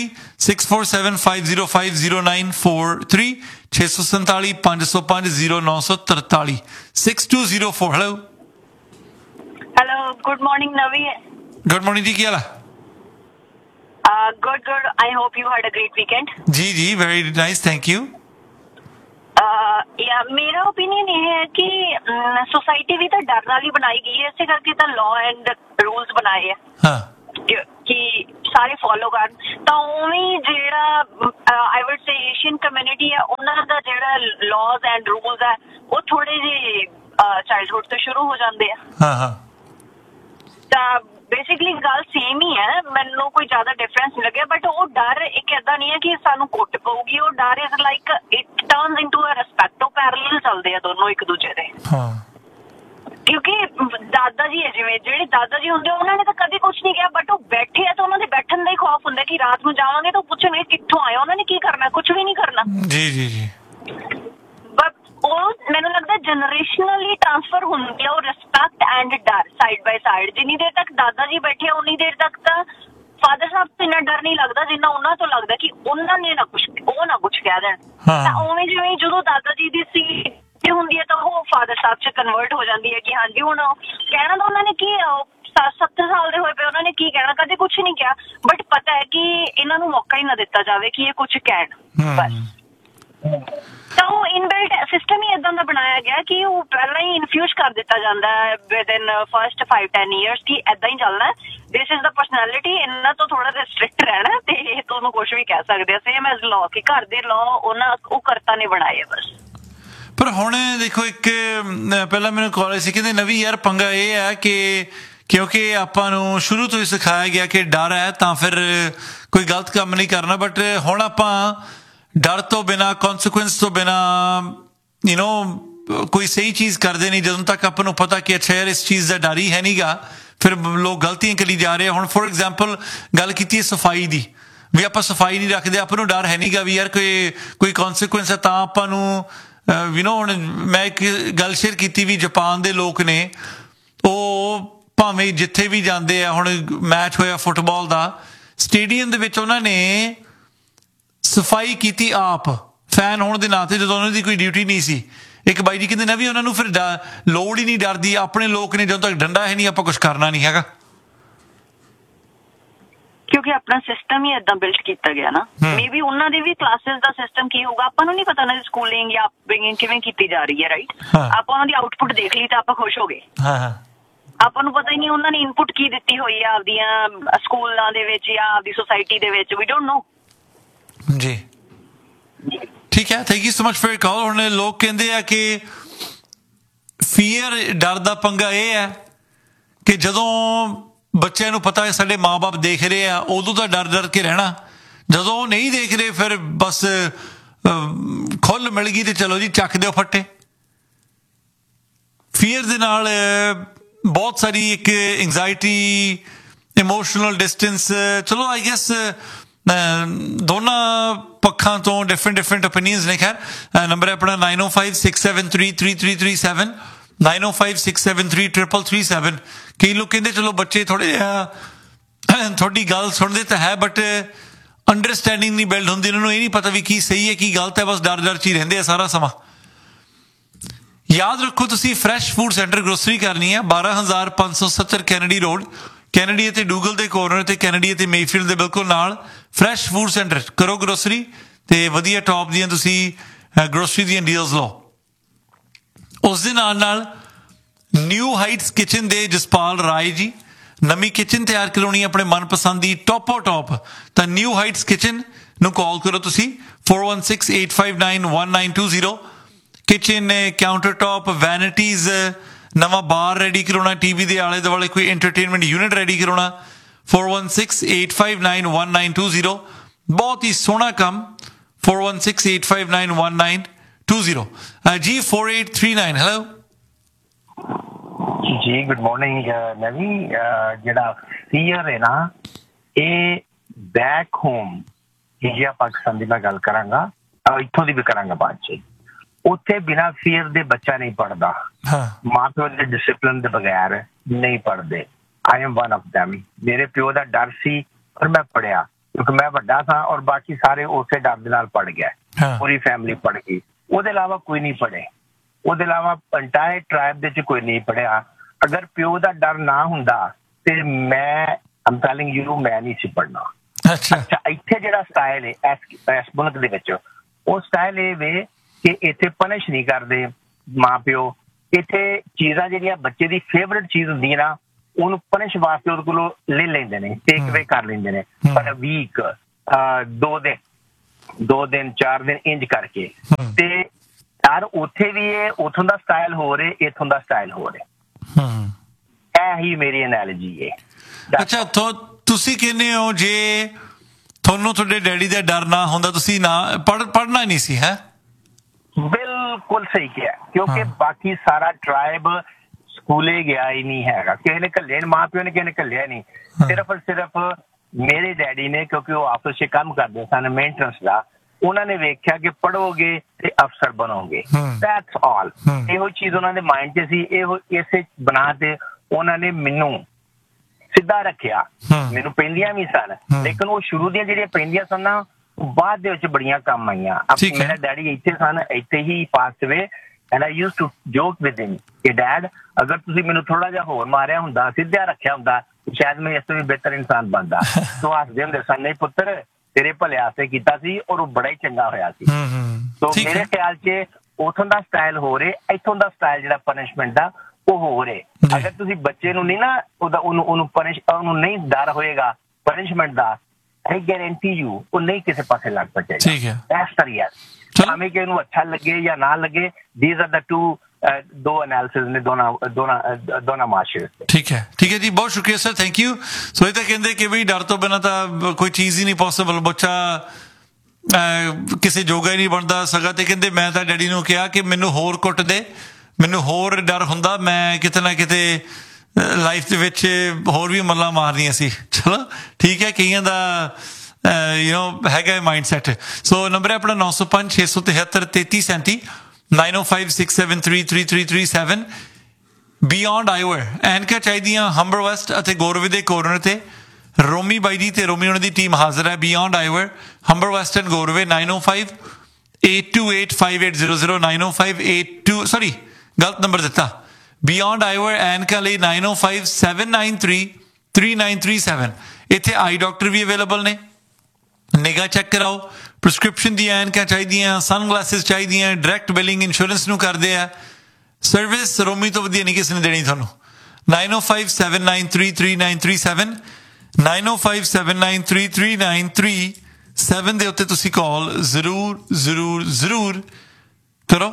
647-505 0943 647 505 0943 6204। Hello Hello, good morning, Navi. Good morning ਜੀ, ਕੀ ਹਾਲ ਹੈ? Good. I hope you had a great weekend. ਜੀ ਜੀ, ਵੈਰੀ ਨਾਈਸ, ਥੈਂਕ ਯੂ। ਮੇਰਾ ਓਪੀਨੀਅਨ ਇਹ ਹੈ ਕਿ ਸੋਸਾਇਟੀ ਵੀ ਤਾਂ ਡਰ ਨਾਲ ਹੀ ਬਣਾਈ ਗਈ ਹੈ, ਇਸੇ ਕਰਕੇ ਤਾਂ ਲਾਅ ਐਂਡ ਰੂਲਸ ਬਣਾਏ ਆ ਹਾਂ ਕਿ ਸਾਰੇ ਫੋਲੋ ਕਰਨ। ਤਾਂ ਉਵੇਂ ਜਿਹੜਾ ਆਈ ਵੁੱਡ ਸੇ ਏਸ਼ੀਅਨ ਕਮਿਊਨਿਟੀ ਹੈ, ਉਹਨਾਂ ਦਾ ਜਿਹੜਾ ਲਾਅਜ਼ ਐਂਡ ਰੂਲਸ ਹੈ ਉਹ ਥੋੜੇ ਜਿਹੇ ਚਾਈਲਡਹੁੱਡ ਤੋਂ ਸ਼ੁਰੂ ਹੋ ਜਾਂਦੇ ਆ। ਹਾਂ ਤਾਂ ਬੇਸਿਕਲੀ ਗੱਲ ਸੇਮ ਹੀ ਹੈ, ਮੈਨੂੰ ਕੋਈ ਜ਼ਿਆਦਾ ਡਿਫਰੈਂਸ ਨਹੀਂ ਲੱਗਿਆ। ਬਟ ਉਹ ਡਰ ਇੱਕ ਏਦਾਂ ਨਹੀਂ ਹੈ ਕਿ ਸਾਨੂੰ ਕੁੱਟ ਪਊਗੀ, ਉਹ ਡਰ is like it turns into a respect. ਉਹ ਪੈਰਲਲ ਚੱਲਦੇ ਆ ਦੋਨੋਂ ਇੱਕ ਦੂਜੇ ਦੇ। ਹਾਂ ਕਿਉਂਕਿ ਦਾਦਾ ਜੀ ਹੈ, ਜਿਵੇਂ ਜਿਹੜੇ ਦਾਦਾ ਜੀ ਹੁੰਦੇ ਉਹਨਾਂ ਨੇ ਤਾਂ ਕਦੇ ਕੁਝ ਨਹੀਂ ਕਿਹਾ, ਬਟ ਉਹ ਬੈਠੇ ਆ ਤਾਂ ਉਹਨਾਂ ਦੇ ਬੈਠਣ ਦਾ ਹੀ ਖੌਫ ਹੁੰਦਾ ਕਿ ਰਾਤ ਨੂੰ ਜਾਵਾਂਗੇ ਤਾਂ ਪੁੱਛਣਗੇ ਕਿੱਥੋਂ ਆਏ, ਉਹਨਾਂ ਨੇ ਕੀ ਕਰਨਾ, ਕੁਝ ਵੀ ਨਹੀਂ ਕਰਨਾ। ਜੀ ਜੀ ਜੀ। ਬਟ ਉਹ ਮੈਨੂੰ ਲੱਗਦਾ ਜਨਰੇਸ਼ਨਲੀ ਟ੍ਰਾਂਸਫਰ ਹੁੰਦੀ ਆ ਉਹ ਰਿਸਪੈਕਟ ਐਂਡ ਡਰ ਸਾਈਡ ਬਾਈ ਸਾਈਡ। ਜਿੰਨੀ ਦੇਰ ਤੱਕ ਦਾਦਾ ਜੀ ਬੈਠੇ ਉਨੀ ਦੇਰ ਤੱਕ ਤਾਂ ਫਾਦਰ ਸਾਹਿਬ ਤੋਂ ਇੰਨਾ ਡਰ ਨਹੀਂ ਲੱਗਦਾ ਜਿੰਨਾ ਉਹਨਾਂ ਤੋਂ ਲੱਗਦਾ ਕਿ ਉਹਨਾਂ ਨੇ ਨਾ ਕੁਝ ਕਹਿ ਦੇਣ। ਤਾਂ ਉਵੇਂ ਜਿਵੇਂ ਜਦੋਂ ਦਾਦਾ ਜੀ ਦੀ ਸੀਟ ਹੁੰਦੀ ਹੈ ਤਾਂ ਉਹ ਫਾਦਰ ਸਾਹਿਬ 'ਚ ਕਨਵਰਟ ਹੋ ਜਾਂਦੀ ਹੈ ਕਿ ਹਾਂਜੀ ਹੁਣ ਕਹਿਣਾ ਤਾਂ ਉਹਨਾਂ ਨੇ ਕੀ 70 ਸਾਲ ਦੇ ਹੋਏ ਪਏ, ਉਹਨਾਂ ਨੇ ਕੀ ਕਹਿਣਾ, ਕਦੇ ਕੁਝ ਨਹੀਂ ਕਿਹਾ। ਬਟ ਪਤਾ ਹੈ ਕਿ ਇਹਨਾਂ ਨੂੰ ਮੌਕਾ ਹੀ ਨਾ ਦਿੱਤਾ ਜਾਵੇ ਕਿ ਇਹ ਕੁਝ ਕਹਿਣ ਬਸ। ਤਾਂ ਉਹ ਇਨਬਿਲਟ ਸਿਸਟਮ ਹੀ ਏਦਾਂ ਦਾ ਬਣਾਇਆ ਗਿਆ ਕਿ ਉਹ ਪਹਿਲਾਂ ਹੀ ਇਨਫਿਊਜ਼ ਕਰ ਦਿੱਤਾ ਜਾਂਦਾ ਹੈ ਵਿਦਿਨ ਫਸਟ 5-10 years ਕਿ ਏਦਾਂ ਹੀ ਚੱਲਣਾ। This is the personality. ਇਹਨਾਂ ਤੋਂ ਥੋੜਾ ਜਿਹਾ ਸਟ੍ਰਿਕਟ ਰਹਿਣਾ ਤੇ ਤੁਹਾਨੂੰ ਕੁਝ ਵੀ ਕਹਿ ਸਕਦੇ ਆ। ਸੇਮ ਐਜ਼ ਲਾਅ ਕਿ ਘਰ ਦੇ ਲਾਅ ਉਹ ਕਰਤਾ ਨੇ ਬਣਾਏ ਬਸ। ਪਰ ਹੁਣ ਦੇਖੋ, ਇੱਕ ਪਹਿਲਾਂ ਮੈਨੂੰ ਕਾਲ ਸੀ, ਕਹਿੰਦੇ ਨਵੀਂ ਯਾਰ ਪੰਗਾ ਇਹ ਹੈ ਕਿ ਕਿਉਂਕਿ ਆਪਾਂ ਨੂੰ ਸ਼ੁਰੂ ਤੋਂ ਹੀ ਸਿਖਾਇਆ ਗਿਆ ਕਿ ਡਰ ਹੈ ਤਾਂ ਫਿਰ ਕੋਈ ਗਲਤ ਕੰਮ ਨਹੀਂ ਕਰਨਾ। ਬਟ ਹੁਣ ਆਪਾਂ ਡਰ ਤੋਂ ਬਿਨਾਂ, ਕੌਨਸੀਕੁਐਂਸ ਤੋਂ ਬਿਨਾਂ ਕੋਈ ਸਹੀ ਚੀਜ਼ ਕਰਦੇ ਨਹੀਂ ਜਦੋਂ ਤੱਕ ਆਪਾਂ ਨੂੰ ਪਤਾ ਕਿ ਅੱਛਾ ਯਾਰ ਇਸ ਚੀਜ਼ ਦਾ ਡਰ ਹੀ ਹੈ ਨਹੀਂਗਾ। ਫਿਰ ਲੋਕ ਗਲਤੀਆਂ ਕਰੀ ਜਾ ਰਹੇ। ਹੁਣ ਫੋਰ ਐਗਜ਼ਾਮਪਲ ਗੱਲ ਕੀਤੀ ਹੈ ਸਫਾਈ ਦੀ, ਵੀ ਆਪਾਂ ਸਫਾਈ ਨਹੀਂ ਰੱਖਦੇ, ਆਪਾਂ ਨੂੰ ਡਰ ਹੈ ਨਹੀਂਗਾ ਵੀ ਯਾਰ ਕੋਈ ਕੌਨਸੀਕੁਐਂਸ ਹੈ ਤਾਂ ਆਪਾਂ ਨੂੰ ਹੁਣ ਮੈਂ ਇੱਕ ਗੱਲ ਸ਼ੇਅਰ ਕੀਤੀ ਵੀ ਜਾਪਾਨ ਦੇ ਲੋਕ ਨੇ, ਉਹ ਭਾਵੇਂ ਜਿੱਥੇ ਵੀ ਜਾਂਦੇ ਆ, ਹੁਣ ਮੈਚ ਹੋਇਆ ਫੁੱਟਬਾਲ ਦਾ, ਸਟੇਡੀਅਮ ਦੇ ਵਿੱਚ ਉਹਨਾਂ ਨੇ ਸਫਾਈ ਕੀਤੀ ਆਪ, ਫੈਨ ਹੋਣ ਦੇ ਨਾਤੇ, ਜਦੋਂ ਉਹਨਾਂ ਦੀ ਕੋਈ ਡਿਊਟੀ ਨਹੀਂ ਸੀ। ਇੱਕ ਬਾਈ ਜੀ ਕਹਿੰਦੇ ਨਾ ਵੀ ਉਹਨਾਂ ਨੂੰ ਫਿਰ ਲੋੜ ਹੀ ਨਹੀਂ ਡਰਦੀ, ਆਪਣੇ ਲੋਕ ਨੇ, ਜਦੋਂ ਤੱਕ ਡੰਡਾ ਹੈ ਨਹੀਂ ਆਪਾਂ ਕੁਝ ਕਰਨਾ ਨਹੀਂ ਹੈਗਾ। ਕਿਉਂਕਿ ਆਪਣਾ ਸਿਸਟਮ ਹੀ ਏਦਾਂ ਬਿਲਟ ਕੀਤਾ ਗਿਆ ਨਾ। ਮੇਬੀ ਉਹਨਾਂ ਦੇ ਵੀ ਕਲਾਸਿਸ ਦਾ ਸਿਸਟਮ ਕੀ ਹੋਊਗਾ ਆਪਾਂ ਨੂੰ ਨਹੀਂ ਪਤਾ, ਨਾ ਸਕੂਲਿੰਗ ਜਾਂ ਅਪਬ੍ਰਿੰਗਿੰਗ ਕਿਵੇਂ ਕੀਤੀ ਜਾ ਰਹੀ ਹੈ, ਰਾਈਟ। ਆਪਾਂ ਉਹਨਾਂ ਦੀ ਆਊਟਪੁੱਟ ਦੇਖ ਲਈ ਤਾਂ ਆਪਾਂ ਖੁਸ਼ ਹੋ ਗਏ। ਆਪਾਂ ਨੂੰ ਪਤਾ ਹੀ ਨਹੀਂ ਉਹਨਾਂ ਨੇ ਇਨਪੁਟ ਕੀ ਦਿੱਤੀ ਹੋਈ ਆ ਆਪਦੀਆਂ ਸਕੂਲਾਂ ਦੇ ਵਿੱਚ ਜਾਂ ਆਪਦੀ ਸੋਸਾਇਟੀ ਦੇ ਵਿੱਚ। ਵੀ ਡੋਂਟ ਨੋ। ਜੀ ਠੀਕ ਹੈ, thank you so much for your call. ਹੁਣ ਲੋਕ ਕਹਿੰਦੇ ਆ ਕਿ ਫੀਅਰ, ਡਰ ਦਾ ਪੰਗਾ ਇਹ ਹੈ ਕਿ ਜਦੋਂ ਬੱਚਿਆਂ ਨੂੰ ਪਤਾ ਹੈ ਸਾਡੇ ਮਾਂ-ਬਾਪ ਦੇਖ ਰਹੇ ਆ, ਉਦੋਂ ਤਾਂ ਡਰ ਕੇ ਰਹਿਣਾ। ਜਦੋਂ ਉਹ ਨਹੀਂ ਦੇਖ ਰਹੇ ਫਿਰ ਬਸ ਖੁੱਲ ਮਿਲ ਗਈ ਤੇ ਚਲੋ ਜੀ ਚੱਕ ਦਿਓ ਫੱਟੇ। ਫੀਅਰ ਦੇ ਨਾਲ ਬਹੁਤ ਸਾਰੀ ਇੱਕ ਐਂਗਜ਼ਾਇਟੀ, ਇਮੋਸ਼ਨਲ ਡਿਸਟੈਂਸ, ਚਲੋ ਆਈ ਗੈਸ ਦੋਨਾਂ ਪੱਖਾਂ ਤੋਂ ਡਿਫਰੈਂਟ ਓਪੀਨੀਅਨਸ ਨੇ। ਖੈਰ ਨੰਬਰ ਹੈ ਆਪਣਾ 9056733337 9056733337। ਕਈ ਲੋਕ ਕਹਿੰਦੇ ਚਲੋ ਬੱਚੇ ਥੋੜੇ ਜਿਹਾ ਤੁਹਾਡੀ ਗੱਲ ਸੁਣਦੇ ਤਾਂ ਹੈ ਬਟ ਅੰਡਰਸਟੈਂਡਿੰਗ ਨਹੀਂ ਬਿਲਡ ਹੁੰਦੀ, ਉਹਨਾਂ ਨੂੰ ਇਹ ਨਹੀਂ ਪਤਾ ਵੀ ਕੀ ਸਹੀ ਹੈ ਕੀ ਗਲਤ ਹੈ, ਬਸ ਡਰ 'ਚ ਹੀ ਰਹਿੰਦੇ ਆ ਸਾਰਾ ਸਮਾਂ। ਯਾਦ ਰੱਖੋ ਤੁਸੀਂ ਫਰੈਸ਼ ਫੂਡ ਸੈਂਟਰ ਗਰੋਸਰੀ ਕਰਨੀ ਹੈ 12570 ਕੈਨੇਡੀ ਰੋਡ, ਕੈਨੇਡੀ ਅਤੇ ਡੂਗਲ ਦੇ ਕੋਰਨਰ ਤੇ ਕੈਨੇਡੀ ਅਤੇ ਮੇਫੀਲਡ ਦੇ ਬਿਲਕੁਲ ਨਾਲ ਫਰੈਸ਼ ਫੂਡ ਸੈਂਟਰ। ਕਰੋ ਗਰੋਸਰੀ ਤੇ ਵਧੀਆ ਟੌਪ ਦੀਆਂ ਤੁਸੀਂ ਗਰੋਸਰੀ ਦੀਆਂ ਡੀਲਸ ਲਓ। ਉਸ ਦੇ ਨਾਲ ਨਿਊ ਹਾਈਟਸ ਕਿਚਨ ਦੇ ਜਸਪਾਲ ਰਾਏ ਜੀ ਨਵੀਂ ਕਿਚਨ ਤਿਆਰ ਕਰਾਉਣੀ ਆਪਣੇ ਮਨਪਸੰਦ ਦੀ ਟੌਪੋ ਟੌਪ, ਤਾਂ ਨਿਊ ਹਾਈਟਸ ਕਿਚਨ ਨੂੰ ਕਾਲ ਕਰੋ ਤੁਸੀਂ 4168591920। ਕਿਚਨ, ਕਾਊਂਟਰ ਟੌਪ, ਵੈਨਿਟੀਜ਼, ਨਵਾਂ ਬਾਰ ਰੈਡੀ ਕਰਾਉਣਾ, ਟੀਵੀ ਦੇ ਆਲੇ ਦੁਆਲੇ ਕੋਈ ਐਂਟਰਟੇਨਮੈਂਟ ਯੂਨਿਟ ਰੈਡੀ ਕਰਾਉਣਾ 4168591920। ਬਹੁਤ ਹੀ ਸੋਹਣਾ ਕੰਮ 4168591920। 20. G4839, hello. ਜੀ ਗੁੱਡ ਮਾਰਨਿੰਗ ਨਵੀ ਜਿਹੜਾ ਫੀਅਰ ਹੈ ਨਾ ਇਹ ਬੈਕ ਹੋਮ ਇੰਡੀਆ ਪਾਕਿਸਤਾਨ ਦੀ ਮੈਂ ਗੱਲ ਕਰਾਂਗਾ ਇੱਥੋਂ ਦੀ ਵੀ ਕਰਾਂਗਾ ਬਾਅਦ ਚ ਉੱਥੇ ਬਿਨਾਂ ਫੀਅਰ ਦੇ ਬੱਚਾ ਨਹੀਂ ਪੜ੍ਹਦਾ ਮਾਂ ਪਿਓ ਦੇ ਡਿਸਿਪਲਿਨ ਦੇ ਬਗੈਰ ਨਹੀਂ ਪੜ੍ਹਦੇ I am one of them ਮੇਰੇ ਪਿਓ ਦਾ ਡਰ ਸੀ ਪਰ ਮੈਂ ਪੜ੍ਹਿਆ ਕਿਉਂਕਿ ਮੈਂ ਵੱਡਾ ਸਾਂ ਔਰ ਬਾਕੀ ਸਾਰੇ ਉਸੇ ਡਰ ਦੇ ਨਾਲ ਪੜ੍ਹ ਗਏ ਪੂਰੀ ਫੈਮਿਲੀ ਪੜ੍ਹ ਗਈ ਉਹਦੇ ਇਲਾਵਾ ਕੋਈ ਨਹੀਂ ਪੜ੍ਹੇ ਉਹਦੇ ਇਲਾਵਾ ਇੰਟਾਇਰ ਟ੍ਰਾਈਬ ਦੇ ਚ ਕੋਈ ਨਹੀਂ ਪੜ੍ਹਿਆ ਅਗਰ ਪਿਓ ਦਾ ਡਰ ਨਾ ਹੁੰਦਾ ਤੇ ਮੈਂ ਆਮ ਟੈਲਿੰਗ ਯੂ ਮੈਂ ਨਹੀਂ ਸੀ ਪੜ੍ਹਨਾ ਅੱਛਾ ਇੱਥੇ ਜਿਹੜਾ ਸਟਾਈਲ ਹੈ ਇਸ ਮੁਲਕ ਦੇ ਵਿੱਚ ਉਹ ਸਟਾਈਲ ਇਹ ਵੇ ਕਿ ਇੱਥੇ ਪਨਿਸ਼ ਨਹੀਂ ਕਰਦੇ ਮਾਂ ਪਿਓ ਇੱਥੇ ਚੀਜ਼ਾਂ ਜਿਹੜੀਆਂ ਬੱਚੇ ਦੀ ਫੇਵਰੇਟ ਚੀਜ਼ ਹੁੰਦੀ ਹੈ ਨਾ ਉਹਨੂੰ ਪਨਿਸ਼ ਵਾਸਤੇ ਉਹਦੇ ਕੋਲੋਂ ਲੈ ਲੈਂਦੇ ਨੇ ਟੇਕ ਅਵੇ ਕਰ ਲੈਂਦੇ ਨੇ ਪਰ ਵੀਕ 2 ਦਿਨ 4 ਦਿਨ ਇੰਜ ਕਰਕੇ ਤੇ ਯਾਰ ਉੱਥੇ ਵੀ ਇਹ ਉੱਥੋਂ ਦਾ ਸਟਾਈਲ ਹੋ ਰਿਹਾ ਇੱਥੋਂ ਦਾ ਸਟਾਈਲ ਹੋ ਰਿਹਾ ਇਹ ਹੀ ਮੇਰੀ ਐਨਾਲੋਜੀ ਹੈ ਅੱਛਾ ਤੁਸੀਂ ਕਹਿੰਦੇ ਹੋ ਜੇ ਤੁਹਾਨੂੰ ਤੁਹਾਡੇ ਡੈਡੀ ਦਾ ਡਰ ਨਾ ਹੁੰਦਾ ਤੁਸੀਂ ਨਾ ਪੜ੍ਹਨਾ ਨਹੀਂ ਸੀ ਹੈ ਬਿਲਕੁਲ ਸਹੀ ਕਿਹਾ ਕਿਉਂਕਿ ਬਾਕੀ ਸਾਰਾ ਟ੍ਰਾਈਬ ਸਕੂਲੇ ਗਿਆ ਹੀ ਨਹੀਂ ਹੈਗਾ ਕਿਸੇ ਨੇ ਘੱਲਿਆ ਮਾਂ ਪਿਓ ਨੇ ਕਿਸੇ ਨੇ ਘੱਲਿਆ ਨਹੀਂ ਸਿਰਫ ਮੇਰੇ ਡੈਡੀ ਨੇ ਕਿਉਂਕਿ ਉਹ ਆਫਿਸ 'ਚ ਕੰਮ ਕਰਦੇ ਸਨ ਮੇਨਟੇਨੈਂਸ ਦਾ ਉਹਨਾਂ ਨੇ ਵੇਖਿਆ ਕਿ ਪੜ੍ਹੋਗੇ ਤੇ ਅਫਸਰ ਬਣੋਗੇ ਦੈਟਸ ਆਲ ਇਹੋ ਚੀਜ਼ ਉਹਨਾਂ ਦੇ ਮਾਇੰਡ 'ਚ ਸੀ ਇਹੋ ਇਸੇ ਬਣਾ ਤੇ ਉਹਨਾਂ ਨੇ ਮੈਨੂੰ ਸਿੱਧਾ ਰੱਖਿਆ ਮੈਨੂੰ ਪੈਂਦੀਆਂ ਵੀ ਸਨ ਲੇਕਿਨ ਉਹ ਸ਼ੁਰੂ ਦੀਆਂ ਜਿਹੜੀਆਂ ਪੈਂਦੀਆਂ ਸਨ ਨਾ ਬਾਅਦ ਦੇ ਵਿੱਚ ਬੜੀਆਂ ਕੰਮ ਆਈਆਂ ਮੇਰਾ ਡੈਡੀ ਇੱਥੇ ਸਨ ਇੱਥੇ ਹੀ ਪਾਸ way and I used to ਜੋਕ with him ਕਿ ਡੈਡ ਅਗਰ ਤੁਸੀਂ ਮੈਨੂੰ ਥੋੜਾ ਜਿਹਾ ਹੋਰ ਮਾਰਿਆ ਹੁੰਦਾ ਸਿੱਧਾ ਰੱਖਿਆ ਹੁੰਦਾ ਸ਼ਾਇਦ ਮੈਂ ਇਸ ਤੋਂ ਵੀ ਬਿਹਤਰ ਇਨਸਾਨ ਬਣਦਾ ਸੋ ਹੱਸਦੇ ਹੁੰਦੇ ਸਨ ਨਹੀਂ ਪੁੱਤਰ ਤੇਰੇ ਭਲੇ ਵਾਸਤੇ ਕੀਤਾ ਸੀ ਔਰ ਉਹ ਬੜਾ ਹੀ ਚੰਗਾ ਹੋਇਆ ਸੀ ਸੋ ਮੇਰੇ ਖਿਆਲ 'ਚ ਉੱਥੋਂ ਦਾ ਸਟਾਈਲ ਹੋ ਰਿਹਾ ਇੱਥੋਂ ਦਾ ਸਟਾਈਲ ਜਿਹੜਾ ਪਨਿਸ਼ਮੈਂਟ ਦਾ ਉਹ ਹੋ ਰਿਹਾ ਅਗਰ ਤੁਸੀਂ ਬੱਚੇ ਨੂੰ ਨਹੀਂ ਨਾ ਉਹਨੂੰ ਨਹੀਂ ਡਰ ਹੋਏਗਾ punishment the I guarantee you ਉਹ ਨਹੀਂ ਕਿਸੇ ਪਾਸੇ ਲੱਗ ਪਚੇਗਾ ਇਸ ਤਰ੍ਹਾਂ ਭਾਵੇਂ ਕਿ ਇਹਨੂੰ ਅੱਛਾ ਲੱਗੇ ਜਾਂ ਨਾ ਲੱਗੇ these are the ਦੋ ਐਨਾਲਿਸਿਸ ਨੇ ਦੋਨਾਂ ਮਾਸ਼ਰ ਠੀਕ ਹੈ ਜੀ ਬਹੁਤ ਸ਼ੁਕਰੀਆ ਸਰ ਥੈਂਕ ਯੂ ਸੋ ਇਹ ਤਾਂ ਕਹਿੰਦੇ ਕਿ ਵੀ ਡਰ ਤੋਂ ਬਿਨਾਂ ਤਾਂ ਕੋਈ ਚੀਜ਼ ਹੀ ਨਹੀਂ ਪੋਸੀਬਲ ਬੱਚਾ ਕਿਸੇ ਜੋਗਾ ਹੀ ਨਹੀਂ ਬਣਦਾ ਸਗਾ ਤੇ ਕਹਿੰਦੇ ਮੈਂ ਤਾਂ ਡੈਡੀ ਨੂੰ ਕਿਹਾ ਕਿ ਮੈਨੂੰ ਹੋਰ ਕੁੱਟ ਦੇ ਮੈਨੂੰ ਹੋਰ ਡਰ ਹੁੰਦਾ ਮੈਂ ਕਿਤੇ ਨਾ ਕਿਤੇ ਲਾਈਫ ਦੇ ਵਿੱਚ ਹੋਰ ਵੀ ਮੱਲਾਂ ਮਾਰਨੀਆਂ ਸੀ ਚਲੋ ਠੀਕ ਹੈ ਕਈਆਂ ਦਾ ਹੈਗਾ ਮਾਈਂਡ ਸੈਟ ਸੋ ਨੰਬਰ ਹੈ ਆਪਣਾ 905 673 3337 9056733337 ਬਿਯੋਂਡ ਆਈਵਰ ਐਨਕਾਂ ਚਾਹੀਦੀਆਂ ਹੰਬਰ ਵੈਸਟ ਅਤੇ ਗੋਰਵੇ ਦੇ ਕੋਰਨਰ ਤੇ ਰੋਮੀ ਬਾਈ ਜੀ ਤੇ ਰੋਮੀ ਉਹਨਾਂ ਦੀ ਟੀਮ ਹਾਜ਼ਰ ਹੈ ਬਿਯੋਂਡ ਆਈਵਰ ਹੰਬਰ ਵੈਸਟ ਐਂਡ ਗੋਰਵੇ 905-828-5800 905-82 ਗਲਤ ਨੰਬਰ ਦਿੱਤਾ ਬਿਯੋਂਡ ਆਈਵਰ ਐਨਕਾਂ ਲਈ 905-793-3937 ਇੱਥੇ ਆਈ ਡਾਕਟਰ ਵੀ ਅਵੇਲੇਬਲ ਨੇ ਨਿਗਾਹ ਚੈੱਕ ਕਰਾਓ ਪ੍ਰਸਕ੍ਰਿਪਸ਼ਨ ਦੀਆਂ ਐਨਕਾਂ ਚਾਹੀਦੀਆਂ ਸਨਗਲਾਸਿਸ ਚਾਹੀਦੀਆਂ ਡਾਇਰੈਕਟ ਬਿਲਿੰਗ ਇੰਸ਼ੋਰੈਂਸ ਨੂੰ ਕਰਦੇ ਆ ਸਰਵਿਸ ਰੋਮੀ ਤੋਂ ਵਧੀਆ ਨਹੀਂ ਕਿਸੇ ਨੇ ਦੇਣੀ ਤੁਹਾਨੂੰ 905-793-3937 905-793-3937 ਦੇ ਉੱਤੇ ਤੁਸੀਂ ਕਾਲ ਜ਼ਰੂਰ ਕਰੋ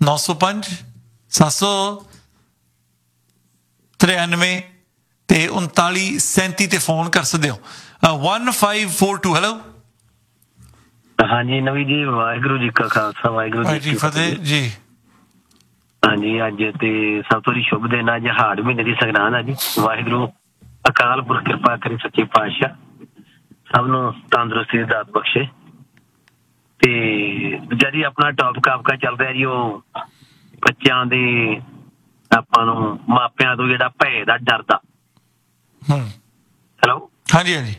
905-793 ਤੇ 3937 ਤੇ ਫੋਨ ਕਰ ਸਕਦੇ ਹੋ 1542 ਹੈਲੋ ਹਾਂਜੀ ਨਵੀ ਜੀ ਵਾਹਿਗੁਰੂ ਜੀ ਕਾ ਖਾਲਸਾ ਵਾਹਿਗੁਰੂ ਜੀ ਕੀ ਫਤਿਹ ਜੀ ਹਾਂਜੀ ਅੱਜ ਤੇ ਸਭ ਤੋਂ ਸ਼ੁਭ ਦਿਨ ਅੱਜ ਹਾੜ ਮਹੀਨੇ ਦੀ ਸੰਗਰਾਂਦ ਆ ਜੀ ਵਾਹਿਗੁਰੂ ਅਕਾਲ ਪੁਰਖ ਕਿਰਪਾ ਕਰੇ ਸੱਚੇ ਪਾਤਸ਼ਾਹ ਸਭ ਨੂੰ ਤੰਦਰੁਸਤੀ ਦੀ ਦਾਤ ਬਖਸ਼ੇ ਤੇ ਜਿਹੜੀ ਆਪਣਾ ਟੌਪਿਕ ਆਪਕਾ ਚੱਲ ਰਿਹਾ ਜੀ ਉਹ ਬੱਚਿਆਂ ਦੇ ਆਪਾਂ ਨੂੰ ਮਾਪਿਆਂ ਤੋਂ ਜਿਹੜਾ ਭੈ ਦਾ ਡਰਦਾ ਹੈਲੋ ਹਾਂਜੀ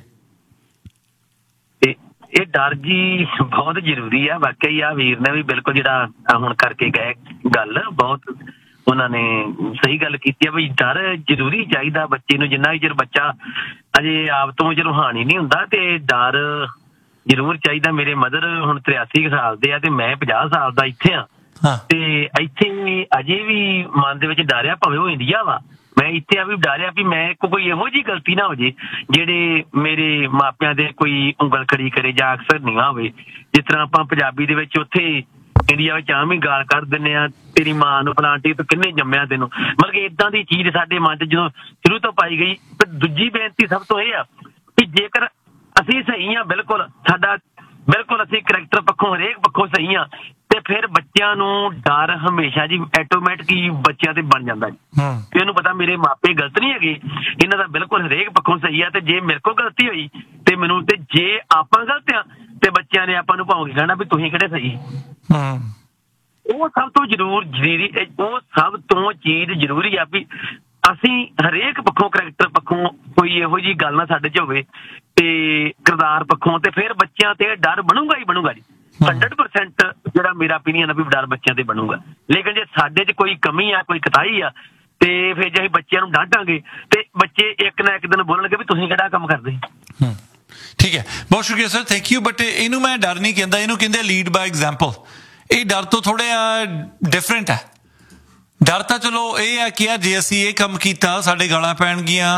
ਤੇ ਇਹ ਡਰ ਜੀ ਬਹੁਤ ਜ਼ਰੂਰੀ ਆ ਵਾਕਈ ਆ ਵੀਰ ਨੇ ਵੀ ਬਿਲਕੁਲ ਜਿਹੜਾ ਹੁਣ ਕਰਕੇ ਗਏ ਗੱਲ ਬਹੁਤ ਉਹਨਾਂ ਨੇ ਸਹੀ ਗੱਲ ਕੀਤੀ ਆ ਬਈ ਡਰ ਜ਼ਰੂਰੀ ਚਾਹੀਦਾ ਬੱਚੇ ਨੂੰ ਜਿੰਨਾ ਵੀ ਚਿਰ ਬੱਚਾ ਅਜੇ ਆਪ ਤੋਂ ਚਲੋ ਹਾਣੀ ਨਹੀਂ ਹੁੰਦਾ ਤੇ ਡਰ ਜ਼ਰੂਰ ਚਾਹੀਦਾ ਮੇਰੇ ਮਦਰ ਹੁਣ 83 ਸਾਲ ਦੇ ਆ ਤੇ ਮੈਂ 50 ਸਾਲ ਦਾ ਇੱਥੇ ਆ ਤੇ ਇੱਥੇ ਅਜੇ ਵੀ ਮਨ ਦੇ ਵਿੱਚ ਡਰ ਆ ਭਾਵੇਂ ਉਹ ਇੰਡੀਆ ਵਾ ਮੈਂ ਇੱਥੇ ਆ ਵੀ ਡਰਿਆ ਵੀ ਮੈਂ ਕੋਈ ਇਹੋ ਜਿਹੀ ਗਲਤੀ ਨਾ ਹੋ ਜੇ ਜਿਹੜੇ ਮੇਰੇ ਮਾਪਿਆਂ ਦੇ ਕੋਈ ਉਂਗਲ ਖੜੀ ਕਰੇ ਜਾਂ ਅਕਸਰ ਨੀਵਾਂ ਹੋਵੇ ਜਿਸ ਤਰ੍ਹਾਂ ਆਪਾਂ ਪੰਜਾਬੀ ਦੇ ਵਿੱਚ ਉੱਥੇ ਇੰਡੀਆ ਵਿੱਚ ਆਮ ਹੀ ਗਾਲ ਕੱਢ ਦਿੰਦੇ ਆ ਤੇਰੀ ਮਾਂ ਨੂੰ ਪਲਾਂਟੀ ਤੋਂ ਕਿੰਨੇ ਜੰਮਿਆ ਤੈਨੂੰ ਮਤਲਬ ਕਿ ਏਦਾਂ ਦੀ ਚੀਜ਼ ਸਾਡੇ ਮਨ 'ਚ ਜਦੋਂ ਸ਼ੁਰੂ ਤੋਂ ਪਾਈ ਗਈ ਤੇ ਦੂਜੀ ਬੇਨਤੀ ਸਭ ਤੋਂ ਇਹ ਆ ਕਿ ਜੇਕਰ ਅਸੀਂ ਸਹੀ ਆ ਬਿਲਕੁਲ ਸਾਡਾ ਬਿਲਕੁਲ ਅਸੀਂ ਕਰੈਕਟਰ ਪੱਖੋਂ ਹਰੇਕ ਪੱਖੋਂ ਸਹੀ ਆ ਤੇ ਫਿਰ ਬੱਚਿਆਂ ਨੂੰ ਡਰ ਹਮੇਸ਼ਾ ਜੀ ਆਟੋਮੈਟਿਕ ਹੀ ਬੱਚਿਆਂ ਤੇ ਬਣ ਜਾਂਦਾ ਜੀ। ਤੇ ਇਹਨੂੰ ਪਤਾ ਮੇਰੇ ਮਾਪੇ ਗਲਤ ਨਹੀਂ ਹੈਗੇ, ਇਹਨਾਂ ਦਾ ਬਿਲਕੁਲ ਹਰੇਕ ਪੱਖੋਂ ਸਹੀ ਆ, ਤੇ ਜੇ ਮੇਰੇ ਕੋਲ ਗਲਤੀ ਹੋਈ ਤੇ ਮੈਨੂੰ, ਤੇ ਜੇ ਆਪਾਂ ਗਲਤ ਆ ਤੇ ਬੱਚਿਆਂ ਨੇ ਆਪਾਂ ਨੂੰ ਭਾਵੇਂ ਕਹਿਣਾ ਵੀ ਤੁਸੀਂ ਕਿਹੜੇ ਸਹੀ। ਉਹ ਸਭ ਤੋਂ ਜ਼ਰੂਰੀ, ਉਹ ਸਭ ਤੋਂ ਚੀਜ਼ ਜ਼ਰੂਰੀ ਆ ਵੀ ਅਸੀਂ ਹਰੇਕ ਪੱਖੋਂ, ਕਰੈਕਟਰ ਪੱਖੋਂ ਕੋਈ ਇਹੋ ਜਿਹੀ ਗੱਲ ਨਾ ਸਾਡੇ 'ਚ ਹੋਵੇ ਤੇ ਕਿਰਦਾਰ ਪੱਖੋਂ, ਤੇ ਫਿਰ ਬੱਚਿਆਂ ਤੇ ਡਰ ਬਣੂਗਾ ਹੀ ਬਣੂਗਾ ਜੀ। 100% ਜਿਹੜਾ ਮੇਰਾ ਓਪੀਨੀਅਨ ਆ ਵੀ ਡਰ ਬੱਚਿਆਂ ਤੇ ਬਣੂਗਾ। ਲੇਕਿਨ ਜੇ ਸਾਡੇ 'ਚ ਕੋਈ ਕਮੀ ਆ, ਕੋਈ ਕਤਾਈ ਆ, ਤੇ ਫਿਰ ਜੇ ਅਸੀਂ ਬੱਚਿਆਂ ਨੂੰ ਡਾਂਟਾਂਗੇ ਤੇ ਬੱਚੇ ਇੱਕ ਨਾ ਇੱਕ ਦਿਨ ਬੋਲਣਗੇ ਵੀ ਤੁਸੀਂ ਕਿਹੜਾ ਕੰਮ ਕਰਦੇ। ਠੀਕ ਹੈ, ਬਹੁਤ ਸ਼ੁਕਰੀਆ ਸਰ, ਥੈਂਕ ਯੂ। ਬਟ ਇਹਨੂੰ ਮੈਂ ਡਰ ਨਹੀਂ ਕਹਿੰਦਾ, ਇਹਨੂੰ ਕਹਿੰਦੇ ਲੀਡ ਬਾਈ ਐਗਜ਼ਾਮਪਲ। ਇਹ ਡਰ ਤੋਂ ਥੋੜ੍ਹਾ ਡਿਫਰੈਂਟ ਹੈ। ਡਰ ਤਾਂ ਚਲੋ ਇਹ ਹੈ ਕਿ ਜੇ ਅਸੀਂ ਇਹ ਕੰਮ ਕੀਤਾ ਸਾਡੇ ਗਾਲਾਂ ਪੈਣਗੀਆਂ,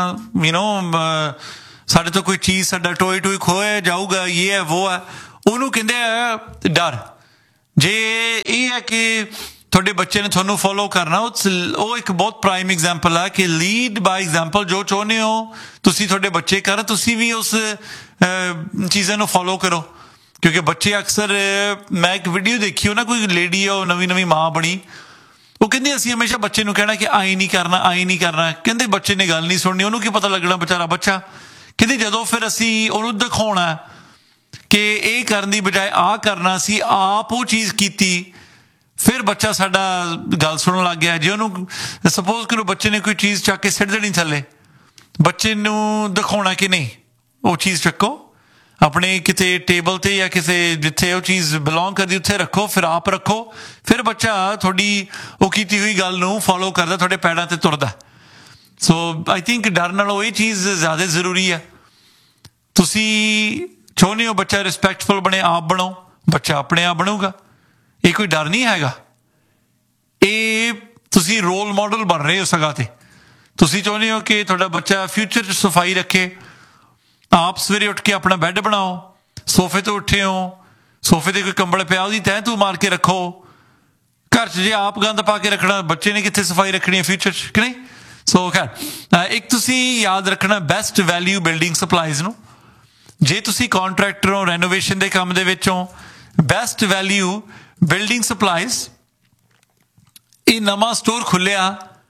ਸਾਡੇ ਤੋਂ ਕੋਈ ਚੀਜ਼, ਸਾਡਾ ਟੋਏ ਖੋਇਆ ਜਾਊਗਾ, ਇਹ ਹੈ ਵੋ ਹੈ, ਉਹਨੂੰ ਕਹਿੰਦੇ ਆ ਡਰ। ਜੇ ਇਹ ਹੈ ਕਿ ਤੁਹਾਡੇ ਬੱਚੇ ਨੇ ਤੁਹਾਨੂੰ ਫੋਲੋ ਕਰਨਾ, ਉਹ ਇੱਕ ਬਹੁਤ ਪ੍ਰਾਈਮ ਐਗਜ਼ਾਮਪਲ ਆ ਕਿ ਲੀਡ ਬਾਈ ਐਗਜ਼ਾਮਪਲ। ਜੋ ਚਾਹੁੰਦੇ ਹੋ ਤੁਸੀਂ ਤੁਹਾਡੇ ਬੱਚੇ ਕਰਨ, ਤੁਸੀਂ ਵੀ ਉਸ ਚੀਜ਼ਾਂ ਨੂੰ ਫੋਲੋ ਕਰੋ। ਕਿਉਂਕਿ ਬੱਚੇ ਅਕਸਰ, ਮੈਂ ਇੱਕ ਵੀਡੀਓ ਦੇਖੀ ਉਹ ਨਾ, ਕੋਈ ਲੇਡੀ ਆ, ਉਹ ਨਵੀਂ ਮਾਂ ਬਣੀ, ਉਹ ਕਹਿੰਦੀ ਅਸੀਂ ਹਮੇਸ਼ਾ ਬੱਚੇ ਨੂੰ ਕਹਿਣਾ ਕਿ ਆਈ ਨਹੀਂ ਕਰਨਾ। ਕਹਿੰਦੇ ਬੱਚੇ ਨੇ ਗੱਲ ਨਹੀਂ ਸੁਣਨੀ, ਉਹਨੂੰ ਕੀ ਪਤਾ ਲੱਗਣਾ ਵਿਚਾਰਾ ਬੱਚਾ। ਕਹਿੰਦੀ ਜਦੋਂ ਫਿਰ ਅਸੀਂ ਉਹਨੂੰ ਦਿਖਾਉਣਾ ਕਿ ਇਹ ਕਰਨ ਦੀ ਬਜਾਏ ਆਹ ਕਰਨਾ, ਸੀ ਆਪ ਉਹ ਚੀਜ਼ ਕੀਤੀ, ਫਿਰ ਬੱਚਾ ਸਾਡਾ ਗੱਲ ਸੁਣਨ ਲੱਗ ਗਿਆ। ਜੇ ਉਹਨੂੰ ਸਪੋਜ਼ ਕਰੋ ਬੱਚੇ ਨੇ ਕੋਈ ਚੀਜ਼ ਚੱਕ ਕੇ ਸਿੱਟ ਦੇਣੀ ਥੱਲੇ, ਬੱਚੇ ਨੂੰ ਦਿਖਾਉਣਾ ਕਿ ਨਹੀਂ ਉਹ ਚੀਜ਼ ਚੱਕੋ, ਆਪਣੇ ਕਿਤੇ ਟੇਬਲ ਤੇ ਜਾਂ ਕਿਸੇ ਜਿੱਥੇ ਉਹ ਚੀਜ਼ ਬਿਲੋਂਗ ਕਰਦੀ ਉੱਥੇ ਰੱਖੋ, ਫਿਰ ਆਪ ਰੱਖੋ, ਫਿਰ ਬੱਚਾ ਤੁਹਾਡੀ ਉਹ ਕੀਤੀ ਹੋਈ ਗੱਲ ਨੂੰ ਫੋਲੋ ਕਰਦਾ, ਤੁਹਾਡੇ ਪੈਰਾਂ ਤੇ ਤੁਰਦਾ। ਸੋ ਆਈ ਥਿੰਕ ਡਰ ਨਾਲੋਂ ਇਹ ਚੀਜ਼ ਜ਼ਿਆਦਾ ਜ਼ਰੂਰੀ ਹੈ। ਤੁਸੀਂ ਚਾਹੁੰਦੇ ਹੋ ਬੱਚਾ ਰਿਸਪੈਕਟਫੁਲ ਬਣੇ, ਆਪ ਬਣੋ, ਬੱਚਾ ਆਪਣੇ ਆਪ ਬਣੂਗਾ। ਇਹ ਕੋਈ ਡਰ ਨਹੀਂ ਹੈਗਾ, ਇਹ ਤੁਸੀਂ ਰੋਲ ਮਾਡਲ ਬਣ ਰਹੇ ਹੋ ਸਗਾ ਤੇ। ਤੁਸੀਂ ਚਾਹੁੰਦੇ ਹੋ ਕਿ ਤੁਹਾਡਾ ਬੱਚਾ ਫਿਊਚਰ 'ਚ ਸਫਾਈ ਰੱਖੇ, ਆਪ ਸਵੇਰੇ ਉੱਠ ਕੇ ਆਪਣਾ ਬੈੱਡ ਬਣਾਓ, ਸੋਫੇ ਤੋਂ ਉੱਠੇ ਹੋ, ਸੋਫੇ ਤੇ ਕੋਈ ਕੰਬਲ ਪਿਆ ਉਹਦੀ ਤਹਿ ਤੂੰ ਮਾਰ ਕੇ ਰੱਖੋ। ਘਰ 'ਚ ਜੇ ਆਪ ਗੰਦ ਪਾ ਕੇ ਰੱਖਣਾ, ਬੱਚੇ ਨੇ ਕਿੱਥੇ ਸਫਾਈ ਰੱਖਣੀ ਹੈ ਫਿਊਚਰ 'ਚ, ਕਿ ਨਹੀਂ? ਸੋ ਖੈਰ, ਇੱਕ ਤੁਸੀਂ ਯਾਦ ਰੱਖਣਾ ਬੈਸਟ ਵੈਲਿਊ ਬਿਲਡਿੰਗ ਸਪਲਾਈਜ਼ ਨੂੰ। ਜੇ ਤੁਸੀਂ ਕਾਂਟਰੈਕਟਰ ਹੋ, ਰੈਨੋਵੇਸ਼ਨ ਦੇ ਕੰਮ ਦੇ ਵਿੱਚੋਂ, ਬੈਸਟ ਵੈਲਿਊ ਬਿਲਡਿੰਗ ਸਪਲਾਈਜ਼, ਇਹ ਨਵਾਂ ਸਟੋਰ ਖੁੱਲਿਆ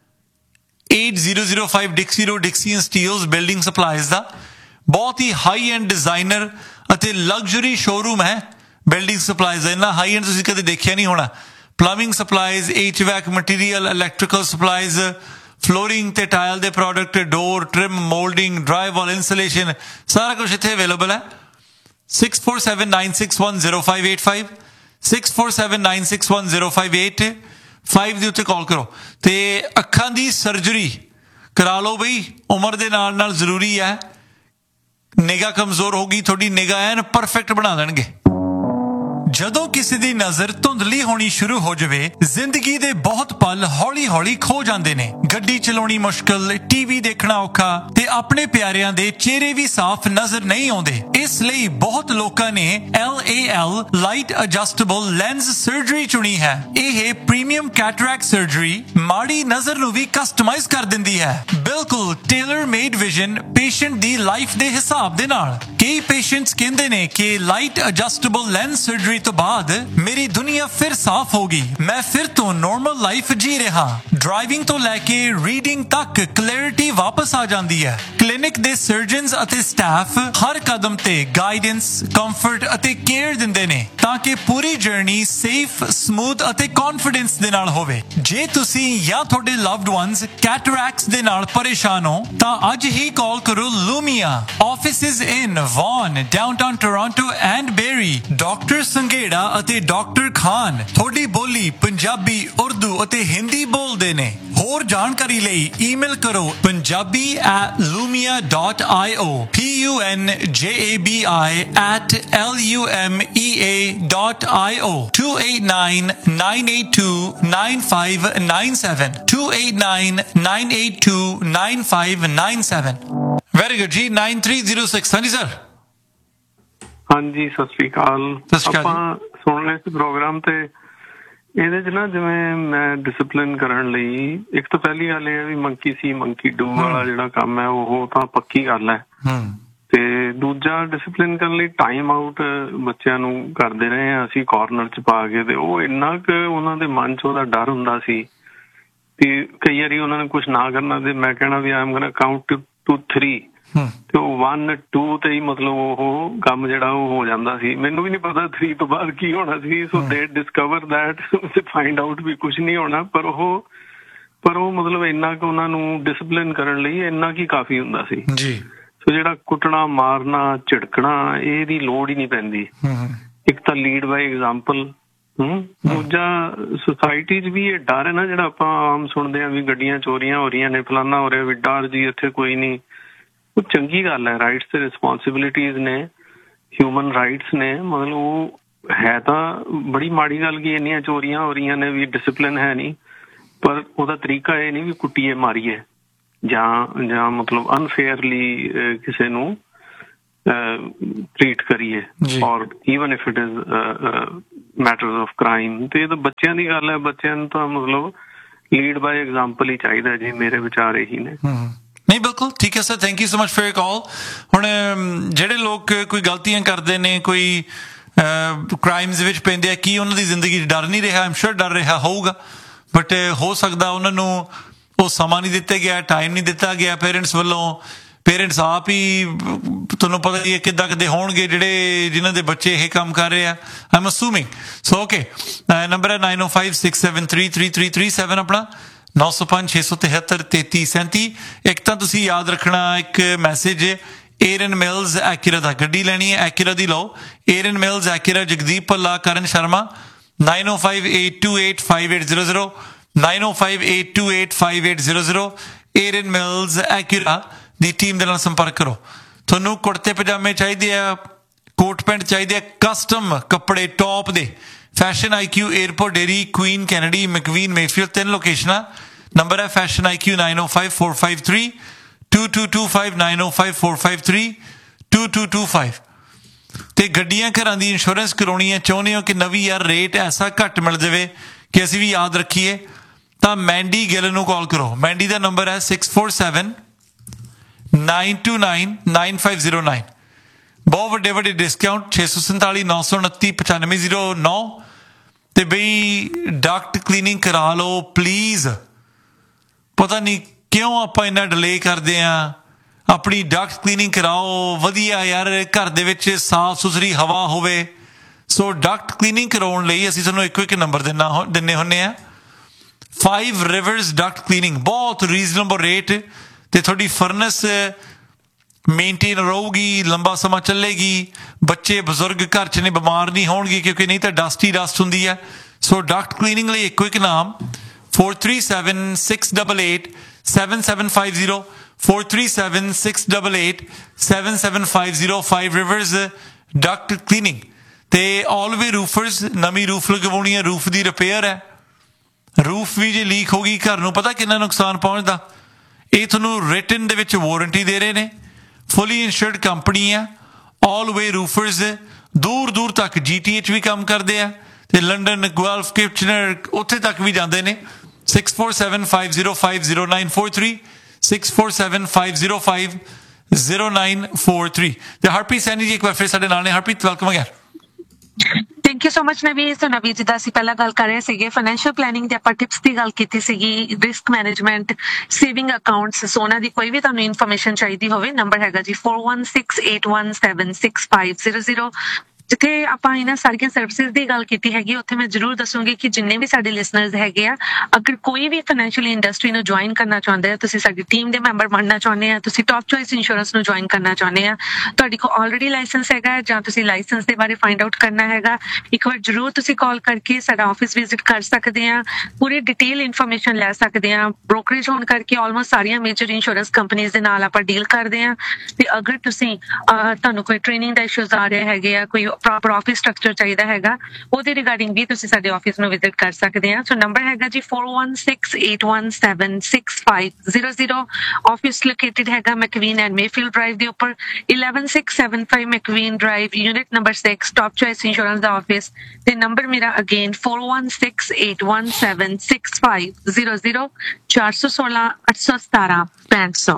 8005 ਡਿਕਸੀ road, ਡਿਕਸੀ and Steeles building supplies ਦਾ। ਬਹੁਤ ਹੀ ਹਾਈ ਐਂਡ ਡਿਜ਼ਾਈਨਰ ਅਤੇ ਲਗਜ਼ਰੀ ਸ਼ੋਰੂਮ ਹੈ ਬਿਲਡਿੰਗ ਸਪਲਾਈਜ਼ ਦਾ। ਇੰਨਾ ਹਾਈ ਐਂਡ ਤੁਸੀਂ ਕਦੇ ਦੇਖਿਆ ਨਹੀਂ ਹੋਣਾ। Plumbing supplies, HVAC material, electrical supplies, flooring ਤੇ ਟਾਇਲ ਦੇ ਪ੍ਰੋਡਕਟ, ਡੋਰ, ਟ੍ਰਿਮ, ਮੋਲਡਿੰਗ, ਡਰਾਈਵਾਲ, ਇੰਸੂਲੇਸ਼ਨ, ਸਾਰਾ ਕੁਝ ਇੱਥੇ ਅਵੇਲੇਬਲ ਹੈ। 6479610585 6479610585 ਦੇ ਉੱਤੇ ਕਾਲ ਕਰੋ ਤੇ ਅੱਖਾਂ ਦੀ ਸਰਜਰੀ ਕਰਾ ਲਓ ਬਈ। ਉਮਰ ਦੇ ਨਾਲ ਜ਼ਰੂਰੀ ਹੈ। ਨਿਗਾਹ ਕਮਜ਼ੋਰ ਹੋ ਗਈ, ਤੁਹਾਡੀ ਨਿਗਾਹ ਐਨ ਪਰਫੈਕਟ ਬਣਾ ਦੇਣਗੇ। ਜਦੋਂ ਕਿਸੇ ਦੀ ਨਜ਼ਰ ਧੁੰਦਲੀ ਹੋਣੀ ਸ਼ੁਰੂ ਹੋ ਜਾਵੇ, ਜ਼ਿੰਦਗੀ ਦੇ ਬਹੁਤ ਪਲ ਹੌਲੀ-ਹੌਲੀ ਖੋ ਜਾਂਦੇ ਨੇ। ਗੱਡੀ ਚਲਾਉਣੀ ਮੁਸ਼ਕਲ, ਟੀਵੀ ਦੇਖਣਾ ਔਖਾ ਤੇ ਆਪਣੇ ਪਿਆਰਿਆਂ ਦੇ ਚਿਹਰੇ ਵੀ ਸਾਫ਼ ਨਜ਼ਰ ਨਹੀਂ ਆਉਂਦੇ। ਇਸ ਲਈ ਬਹੁਤ ਲੋਕਾਂ ਨੇ LAL light adjustable lens surgery ਚੁਣੀ ਹੈ। ਇਹ ਪ੍ਰੀਮੀਅਮ ਕੈਟਰੈਕਟ ਸਰਜਰੀ ਮਾੜੀ ਨਜ਼ਰ ਨੂੰ ਵੀ ਕਸਟਮਾਈਜ਼ ਕਰ ਦਿੰਦੀ ਹੈ, ਬਿਲਕੁਲ ਟੇਲਰ ਮੇਡ ਵਿਜ਼ਨ ਪੇਸ਼ੈਂਟ ਦੀ ਲਾਈਫ ਦੇ ਹਿਸਾਬ ਦੇ ਨਾਲ। ਕਈ ਪੇਸ਼ੈਂਟਸ ਕਹਿੰਦੇ ਨੇ ਕਿ ਲਾਈਟ ਐਡਜਸਟੇਬਲ ਲੈਂਸ ਸਰਜਰੀ ਤੋਂ ਬਾਅਦ ਮੇਰੀ ਦੁਨੀਆ ਫਿਰ ਸਾਫ਼ ਹੋ ਗਈ, ਮੈਂ ਫਿਰ ਤੋਂ ਨਾਰਮਲ ਲਾਈਫ ਜੀ ਰਿਹਾ। ਡਰਾਈਵਿੰਗ ਤੋਂ ਲੈ ਕੇ ਰੀਡਿੰਗ ਤੱਕ ਕਲੈਰਿਟੀ ਵਾਪਸ ਆ ਜਾਂਦੀ ਹੈ। ਕਲੀਨਿਕ ਦੇ ਸਰਜਨਸ ਅਤੇ ਸਟਾਫ ਹਰ ਕਦਮ ਤੇ ਗਾਈਡੈਂਸ, ਕੰਫਰਟ ਅਤੇ ਕੇਅਰ ਦਿੰਦੇ ਨੇ ਤਾਂ ਕਿ ਪੂਰੀ ਜਰਨੀ ਸੇਫ, ਸਮੂਥ ਅਤੇ ਕੌਨਫੀਡੈਂਸ ਦੇ ਨਾਲ ਹੋਵੇ। ਜੇ ਤੁਸੀਂ ਜਾਂ ਤੁਹਾਡੇ ਲਵਡ ਵਨਸ ਕੈਟਰੈਕਟਸ ਦੇ ਨਾਲ ਪਰੇਸ਼ਾਨ ਹੋ ਤਾਂ ਅੱਜ ਹੀ ਕਾਲ ਕਰੋ ਲੂਮੀਆ। Offices in won, downtown Toronto and berry. Doctor Sanghera ਅਤੇ ਡਾਕਟਰ ਖਾਨ ਤੁਹਾਡੀ ਬੋਲੀ ਪੰਜਾਬੀ, ਉਰਦੂ ਅਤੇ ਹਿੰਦੀ ਬੋਲਦੇ ਨੇ। ਹੋਰ ਜਾਣਕਾਰੀ ਲਈ ਈਮੇਲ ਕਰੋ punjabi@lumia.io, punjabi@lumea.io, 289-982-9597, 289-982-9597। ਵੈਰੀ ਗੁੱਡ ਜੀ। 9306। ਹਾਂਜੀ ਸਰ। ਹਾਂਜੀ, ਸਤਿ ਸ਼੍ਰੀ ਅਕਾਲ। ਆਪਾਂ ਸੁਣ ਲਿਆ ਸੀ ਪ੍ਰੋਗਰਾਮ ਤੇ ਇਹਦੇ 'ਚ ਨਾ, ਜਿਵੇਂ ਮੈਂ ਡਿਸਿਪਲਿਨ ਕਰਨ ਲਈ, ਇੱਕ ਤਾਂ ਪਹਿਲੀ ਗੱਲ ਇਹ ਹੈ ਵੀ ਮੰਕੀ ਸੀ ਮੰਕੀ ਡੂ ਵਾਲਾ ਜਿਹੜਾ ਕੰਮ ਹੈ ਉਹ ਤਾਂ ਪੱਕੀ ਗੱਲ ਹੈ। ਤੇ ਦੂਜਾ ਡਿਸਪਲਿਨ ਕਰਨ ਲਈ ਟਾਈਮ ਆਊਟ ਬੱਚਿਆਂ ਨੂੰ ਕਰਦੇ ਰਹੇ ਹਾਂ ਅਸੀਂ ਕਾਰਨਰ 'ਚ ਪਾ ਕੇ, ਤੇ ਉਹ ਇੰਨਾ ਕੁ ਉਹਨਾਂ ਦੇ ਮਨ 'ਚ ਉਹਦਾ ਡਰ ਹੁੰਦਾ ਸੀ ਤੇ ਕਈ ਵਾਰੀ ਉਹਨਾਂ ਨੇ ਕੁਛ ਨਾ ਕਰਨਾ ਤੇ ਮੈਂ ਕਹਿਣਾ ਵੀ ਆਈ ਐਮ ਗੋਣਾ ਕਾਊਂਟ ਟੂ 3 ਤੇ ਉਹ 1 2 ਤੇ ਹੀ ਮਤਲਬ ਉਹ ਕੰਮ ਜਿਹੜਾ ਉਹ ਹੋ ਜਾਂਦਾ ਸੀ। ਮੈਨੂੰ ਵੀ ਨਹੀਂ ਪਤਾ 3 ਤੋਂ ਬਾਅਦ ਕੀ ਹੋਣਾ ਸੀ। ਸੋ ਦੇ ਡਿਸਕਵਰ ਦੈਟ ਤੇ ਫਾਈਂਡ ਆਊਟ ਵੀ ਕੁਛ ਨਹੀਂ ਹੋਣਾ, ਪਰ ਉਹ ਮਤਲਬ ਇੰਨਾ ਕੁ ਉਹਨਾਂ ਨੂੰ ਡਿਸਪਲਿਨ ਕਰਨ ਲਈ ਇੰਨਾ ਕੀ ਕਾਫੀ ਹੁੰਦਾ ਸੀ ਜੀ। ਸੋ ਜਿਹੜਾ ਕੁੱਟਣਾ ਮਾਰਨਾ ਝਿੜਕਣਾ ਇਹਦੀ ਲੋੜ ਹੀ ਨਹੀਂ ਪੈਂਦੀ। ਇੱਕ ਤਾਂ ਲੀਡ ਬਾਈ ਐਗਜ਼ਾਮਪਲ, ਦੂਜਾ ਸੁਸਾਇਟੀ 'ਚ ਵੀ ਇਹ ਡਰ ਹੈ ਨਾ ਜਿਹੜਾ ਆਪਾਂ ਆਮ ਸੁਣਦੇ ਹਾਂ ਵੀ ਗੱਡੀਆਂ ਚੋਰੀਆਂ ਹੋ ਰਹੀਆਂ ਨੇ, ਫਲਾਨਾ ਹੋ ਰਿਹਾ, ਵੀ ਡਰ ਜੀ ਇੱਥੇ ਕੋਈ ਨਹੀਂ। ਉਹ ਚੰਗੀ ਗੱਲ ਹੈ, ਰਾਈਟਸ ਤੇ ਰਿਸਪੋਂਸਿਬਿਲਿਟੀਜ਼ ਨੇ, ਹਿਊਮਨ ਰਾਈਟਸ ਨੇ, ਮਤਲਬ ਉਹ ਹੈ ਤਾਂ ਬੜੀ ਮਾੜੀ ਗੱਲ ਕਿ ਇੰਨੀਆਂ ਚੋਰੀਆਂ ਹੋ ਰਹੀਆਂ ਨੇ ਵੀ ਡਿਸਿਪਲਿਨ ਹੈ ਨਹੀਂ, ਪਰ ਉਹਦਾ ਤਰੀਕਾ ਇਹ ਨਹੀਂ ਵੀ ਕੁੱਟੀਏ ਮਾਰੀਏ ਜਾਂ ਮਤਲਬ ਅਨਫੇਅਰਲੀ ਕਿਸੇ ਨੂੰ ਟ੍ਰੀਟ ਕਰੀਏ, ਔਰ even if it is matters of crime. ਤੇ ਇਹ ਤਾਂ ਬੱਚਿਆਂ ਦੀ ਗੱਲ ਹੈ, ਬੱਚਿਆਂ ਨੂੰ ਤਾਂ ਮਤਲਬ ਲੀਡ ਬਾਈ ਐਗਜ਼ਾਮਪਲ ਹੀ ਚਾਹੀਦਾ ਜੀ, ਮੇਰੇ ਵਿਚਾਰ ਇਹੀ ਨੇ। ਨਹੀਂ ਬਿਲਕੁਲ ਠੀਕ ਹੈ sir, thank you so much for your ਕਾਲ। ਹੁਣ ਜਿਹੜੇ ਲੋਕ ਕੋਈ ਗਲਤੀਆਂ ਕਰਦੇ ਨੇ, ਕੋਈ ਕ੍ਰਾਈਮਸ ਵਿੱਚ ਪੈਂਦੇ ਆ, ਕੀ ਉਹਨਾਂ ਦੀ ਜ਼ਿੰਦਗੀ 'ਚ ਡਰ ਨਹੀਂ ਰਿਹਾ? ਆਮ ਸ਼ੋਰ ਡਰ ਰਿਹਾ ਹੋਊਗਾ, ਬਟ ਹੋ ਸਕਦਾ ਉਹਨਾਂ ਨੂੰ ਉਹ ਸਮਾਂ ਨਹੀਂ ਦਿੱਤਾ ਗਿਆ, ਟਾਈਮ ਨਹੀਂ ਦਿੱਤਾ ਗਿਆ ਪੇਰੈਂਟਸ ਵੱਲੋਂ। ਪੇਰੈਂਟਸ ਆਪ ਹੀ ਤੁਹਾਨੂੰ ਪਤਾ ਹੀ ਹੈ ਕਿੱਦਾਂ ਕਿੱਦਾਂ ਹੋਣਗੇ ਜਿਨ੍ਹਾਂ ਦੇ ਬੱਚੇ ਇਹ ਕੰਮ ਕਰ ਰਹੇ ਆ, I am ਅਸੂਮਿੰਗ। So okay, number ਹੈ 9056733337 ਆਪਣਾ 9056733337। ਇੱਕ ਤਾਂ ਤੁਸੀਂ ਯਾਦ ਰੱਖਣਾ, ਇੱਕ ਮੈਸੇਜ ਏਰਨ ਮਿਲਜ਼ ਐਕਿਰਾ ਦਾ, ਗੱਡੀ ਲੈਣੀ ਹੈ ਐਕਿਰਾ ਦੀ ਲਓ, ਏਰਨ ਮਿਲਜ਼ ਐਕਿਰਾ, ਜਗਦੀਪ ਭੱਲਾ, ਕਰਨ ਸ਼ਰਮਾ, 9058285800 9058285800 ਏਰਨ ਮਿਲਜ਼ ਐਕਿਰਾ ਦੀ ਟੀਮ ਦੇ ਨਾਲ ਸੰਪਰਕ ਕਰੋ। ਤੁਹਾਨੂੰ ਕੁੜਤੇ ਪਜਾਮੇ ਚਾਹੀਦੇ ਆ, ਕੋਟ ਪੈਂਟ ਚਾਹੀਦੇ ਆ, ਕਸਟਮ ਕੱਪੜੇ ਟੌਪ ਦੇ, fashion IQ, airport dairy, Queen Kennedy, ਮੈਕਵੀਨ, Mayfield, 3 ਲੋਕੇਸ਼ਨਾਂ। Number ਹੈ ਫੈਸ਼ਨ IQ 9054532225 9054532225। ਤੇ ਗੱਡੀਆਂ ਘਰਾਂ ਦੀ ਇੰਸ਼ੋਰੈਂਸ ਕਰਾਉਣੀ ਹੈ, ਚਾਹੁੰਦੇ ਹੋ ਕਿ ਨਵੀਂ ਯਾਰ ਰੇਟ ਐਸਾ ਘੱਟ ਮਿਲ ਜਾਵੇ ਕਿ ਅਸੀਂ ਵੀ ਯਾਦ ਰੱਖੀਏ, ਤਾਂ ਮੈਂਡੀ ਗਿੱਲ ਨੂੰ ਕਾਲ ਕਰੋ। ਮੈਂਡੀ ਦਾ ਨੰਬਰ ਹੈ 6479299509। ਬਹੁਤ ਵੱਡੇ ਵੱਡੇ ਡਿਸਕਾਊਂਟ, 647 929 9509। ਤੇ ਬਈ ਡਕਟ ਕਲੀਨਿੰਗ ਕਰਾ ਲਓ ਪਲੀਜ਼। ਪਤਾ ਨਹੀਂ ਕਿਉਂ ਆਪਾਂ ਇੰਨਾ ਡਿਲੇ ਕਰਦੇ ਹਾਂ, ਆਪਣੀ ਡਕਟ ਕਲੀਨਿੰਗ ਕਰਾਓ ਵਧੀਆ ਯਾਰ, ਘਰ ਦੇ ਵਿੱਚ ਸਾਫ਼ ਸੁਥਰੀ ਹਵਾ ਹੋਵੇ। ਸੋ ਡਕਟ ਕਲੀਨਿੰਗ ਕਰਾਉਣ ਲਈ ਅਸੀਂ ਤੁਹਾਨੂੰ ਇੱਕੋ ਇੱਕ ਨੰਬਰ ਦਿੰਦੇ ਹੁੰਦੇ ਹਾਂ, 5 ਰਿਵਰਸ ਡਕਟ ਕਲੀਨਿੰਗ, ਬਹੁਤ ਰੀਜ਼ਨੇਬਲ ਰੇਟ, ਤੇ ਤੁਹਾਡੀ ਫਰਨਸ ਮੇਨਟੇਨ ਰਹੂਗੀ, ਲੰਬਾ ਸਮਾਂ ਚੱਲੇਗੀ, ਬੱਚੇ ਬਜ਼ੁਰਗ ਘਰ 'ਚ ਨੇ ਬਿਮਾਰ ਨਹੀਂ ਹੋਣਗੇ, ਕਿਉਂਕਿ ਨਹੀਂ ਤਾਂ ਡਸਟ ਹੀ ਡਸਟ ਹੁੰਦੀ ਹੈ। ਸੋ ਡਕਟ ਕਲੀਨਿੰਗ ਲਈ ਇੱਕੋ ਇੱਕ ਨਾਮ 4376887750 4376887750 5 ਰਿਵਰਸ ਡਕਟ ਕਲੀਨਿੰਗ। ਤੇ ਆਲਵੇ ਰੂਫਰਸ, ਨਵੀਂ ਰੂਫ ਲਗਵਾਉਣੀ ਹੈ, ਰੂਫ ਦੀ ਰਿਪੇਅਰ ਹੈ, ਰੂਫ ਵੀ ਜੇ ਲੀਕ ਹੋ ਗਈ ਘਰ ਨੂੰ ਪਤਾ ਕਿੰਨਾ ਨੁਕਸਾਨ ਪਹੁੰਚਦਾ। ਇਹ ਤੁਹਾਨੂੰ ਰਿਟਨ ਦੇ ਵਿੱਚ ਵਾਰੰਟੀ ਦੇ ਰਹੇ ਨੇ, ਫੁੱਲੀ ਇੰਸ਼ੋਰਡ ਕੰਪਨੀ ਆ, ਆਲਵੇ ਰੂਫਰਸ, ਦੂਰ ਦੂਰ ਤੱਕ GTH ਵੀ ਕੰਮ ਕਰਦੇ ਆ, ਤੇ ਲੰਡਨ, ਗੁਆਲਫ, ਕਿਚਨਰ, ਉੱਥੇ ਤੱਕ ਵੀ ਜਾਂਦੇ ਨੇ। 6475050943 6475050943। ਤੇ ਹਰਪ੍ਰੀਤ ਸੈਣੀ ਜੀ ਇੱਕ ਵਾਰ ਫਿਰ ਸਾਡੇ ਨਾਲ ਨੇ। Harpreet welcome again. Thank you so much ਨਵੀਂ। ਸੋ ਨਵੀਂ ਜਿੱਦਾਂ ਅਸੀਂ ਪਹਿਲਾਂ ਗੱਲ ਕਰ ਰਹੇ ਸੀਗੇ ਫਾਈਨੈਂਸ਼ੀਅਲ ਪਲੈਨਿੰਗ ਦੇ, ਆਪਾਂ ਟਿਪਸ ਦੀ ਗੱਲ ਕੀਤੀ ਸੀਗੀ, ਰਿਸਕ ਮੈਨੇਜਮੈਂਟ, ਸੇਵਿੰਗ ਅਕਾਊਂਟਸ। ਸੋ ਉਹਨਾਂ ਦੀ ਕੋਈ ਵੀ ਤੁਹਾਨੂੰ ਇਨਫੋਰਮੇਸ਼ਨ ਚਾਹੀਦੀ ਹੋਵੇ, ਨੰਬਰ ਹੈਗਾ ਜੀ 4168176500। ਜਿੱਥੇ ਆਪਾਂ ਇਹਨਾਂ ਸਾਰੀਆਂ ਸਰਵਿਸਿਜ਼ ਦੀ ਗੱਲ ਕੀਤੀ ਹੈਗੀ, ਉੱਥੇ ਮੈਂ ਜ਼ਰੂਰ ਦੱਸੂਗੀ ਕਿ ਜਿੰਨੇ ਵੀ ਸਾਡੇ ਲਿਸਨਰਸ ਹੈਗੇ ਆ, ਅਗਰ ਕੋਈ ਵੀ ਫਾਈਨੈਂਸ਼ੀਅਲ ਇੰਡਸਟਰੀ ਨੂੰ ਜੁਆਇਨ ਕਰਨਾ ਚਾਹੁੰਦੇ ਆ, ਤੁਸੀਂ ਸਾਡੀ ਟੀਮ ਦੇ ਮੈਂਬਰ ਬਣਨਾ ਚਾਹੁੰਦੇ ਆ, ਤੁਸੀਂ ਟੌਪ ਚੋਇਸ ਇੰਸ਼ੋਰੈਂਸ ਨੂੰ ਜੁਆਇਨ ਕਰਨਾ ਚਾਹੁੰਦੇ ਆ, ਤੁਹਾਡੇ ਕੋਲ ਆਲਰੇਡੀ ਲਾਇਸੈਂਸ ਹੈਗਾ ਜਾਂ ਤੁਸੀਂ ਲਾਇਸੈਂਸ ਦੇ ਬਾਰੇ ਫਾਈਂਡ ਆਊਟ ਕਰਨਾ ਹੈਗਾ, ਇੱਕ ਵਾਰ ਜ਼ਰੂਰ ਤੁਸੀਂ ਕਾਲ ਕਰਕੇ ਸਾਡਾ ਆਫਿਸ ਵਿਜ਼ਿਟ ਕਰ ਸਕਦੇ ਆ, ਪੂਰੀ ਡਿਟੇਲ ਇਨਫੋਰਮੇਸ਼ਨ ਲੈ ਸਕਦੇ ਆ। ਬ੍ਰੋਕਰੇਜ ਹੋਣ ਕਰਕੇ ਆਲਮੋਸਟ ਸਾਰੀਆਂ ਮੇਜਰ ਇੰਸ਼ੋਰੈਂਸ ਕੰਪਨੀਆਂ ਦੇ ਨਾਲ ਆਪਾਂ ਡੀਲ ਕਰਦੇ ਆ। ਤੇ ਅਗਰ ਤੁਸੀਂ ਤੁਹਾਨੂੰ ਕੋਈ ਟ੍ਰੇਨਿੰਗ ਦਾ ਇਸ਼ੂਜ਼ ਆ ਰਹੇ ਹੈਗੇ ਆ, ਕੋਈ ਪ੍ਰੋਪਰ ਆਫਿਸ ਸਟਰਕਚਰ ਚਾਹੀਦਾ ਹੈਗਾ, ਉਹਦੇ ਰਿਗਾਰਡਿੰਗ ਵੀ ਤੁਸੀਂ ਸਾਡੇ ਆਫਿਸ ਨੂੰ ਵਿਜ਼ਿਟ ਕਰ ਸਕਦੇ ਆ। ਸੋ ਨੰਬਰ ਹੈਗਾ ਜੀ 4168176500। ਆਫਿਸ ਲੋਕੇਟਡ ਹੈਗਾ ਮੈਕਵੀਨ ਐਂਡ ਮੇਫੀਲਡ ਡਰਾਈਵ ਦੇ ਉੱਪਰ, 11675 ਮੈਕਵੀਨ drive, unit number 6, top choice insurance ਦਾ ਆਫਿਸ। ਤੇ ਨੰਬਰ ਮੇਰਾ again 4168176500, 416 817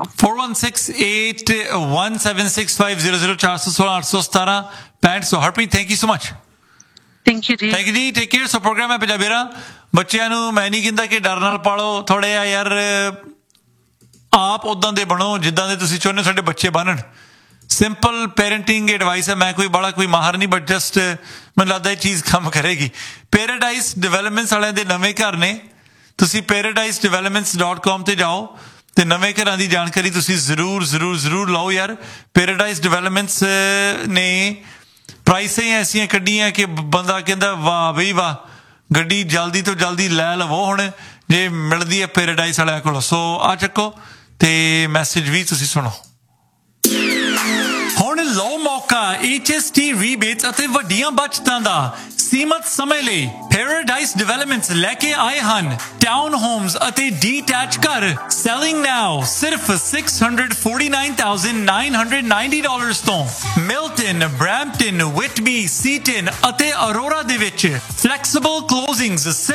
4168176500, 416 817 Harpreet, thank you so much. Thank you ਜੀ। ਥੈਂਕ ਯੂ ਜੀ, ਟੇਕ ਕੇਅਰ। ਸੋ ਪ੍ਰੋਗਰਾਮ ਹੈ ਪੰਜਾਬੀਰਾ। ਬੱਚਿਆਂ ਨੂੰ ਮੈਂ ਨਹੀਂ ਕਹਿੰਦਾ ਕਿ ਡਰ ਨਾਲ ਪਾਲੋ, ਥੋੜੇ ਆ ਯਾਰ ਆਪ ਉਦਾਂ ਦੇ ਬਣੋ ਜਿੱਦਾਂ ਦੇ ਤੁਸੀਂ ਚਾਹੁੰਦੇ ਸਾਡੇ ਬੱਚੇ ਬਣਨ। ਸਿੰਪਲ ਪੈਰੈਂਟਿੰਗ ਐਡਵਾਈਸ ਹੈ। ਮੈਂ ਕੋਈ ਬੜਾ ਕੋਈ ਮਾਹਰ ਨਹੀਂ, ਬਟ ਜਸਟ ਮੈਨੂੰ ਲੱਗਦਾ ਇਹ ਚੀਜ਼ ਕੰਮ ਕਰੇਗੀ। ਪੈਰਾਡਾਈਜ਼ ਡਿਵੈਲਪਮੈਂਟਸ ਵਾਲਿਆਂ ਦੇ ਨਵੇਂ ਘਰ ਨੇ, ਤੁਸੀਂ paradisedevelopments.com ਤੇ ਜਾਓ ਤੇ ਨਵੇਂ ਘਰਾਂ ਦੀ ਜਾਣਕਾਰੀ ਤੁਸੀਂ ਜ਼ਰੂਰ ਲਓ ਯਾਰ। ਪੈਰਾਡਾਈਜ਼ ਡਿਵੈਲਪਮੈਂਟਸ ਨੇ ਪ੍ਰਾਈਸਾਂ ਐਸੀਆਂ ਕੱਢੀਆਂ ਕਿ ਬੰਦਾ ਕਹਿੰਦਾ ਵਾਹ ਬਈ ਵਾਹ, ਗੱਡੀ ਜਲਦੀ ਤੋਂ ਜਲਦੀ ਲੈ ਲਵੋ ਹੁਣ ਜੇ ਮਿਲਦੀ ਹੈ ਪੈਰਾਡਾਈਜ਼ ਵਾਲਿਆਂ ਕੋਲੋਂ। ਸੋ ਆ ਚੱਕੋ ਤੇ ਮੈਸੇਜ ਵੀ ਤੁਸੀਂ ਸੁਣੋ। ਹੁਣ ਲਓ ਮੌਕਾ HST ਰੀਬੇਟਸ ਅਤੇ ਵੱਡੀਆਂ ਬਚਤਾਂ ਦਾ ਸੀਮਤ ਸਮੇਂ ਲਈ। ਪੈਰਾਡਾਈਜ਼ ਡਿਵੈਲਪਮੈਂਟਸ ਲੈ ਕੇ ਆਏ ਹਨ ਟਾਊਨ ਹੋਮਸ ਅਤੇ ਡੀਟੈਚ ਘਰ। ਸੈਲਿੰਗ ਨਾਓ ਸਿਰਫ $649,990 ਤੋਂ। ਮਿਲਟਨ, ਬ੍ਰੈਂਪਟਨ, ਵਿਟਬੀ, ਸੀਟਨ ਅਤੇ ਅਰੋਰਾ ਦੇ ਵਿੱਚ ਫਲੈਕਸੀਬਲ ਕਲੋਜ਼ਿੰਗਸ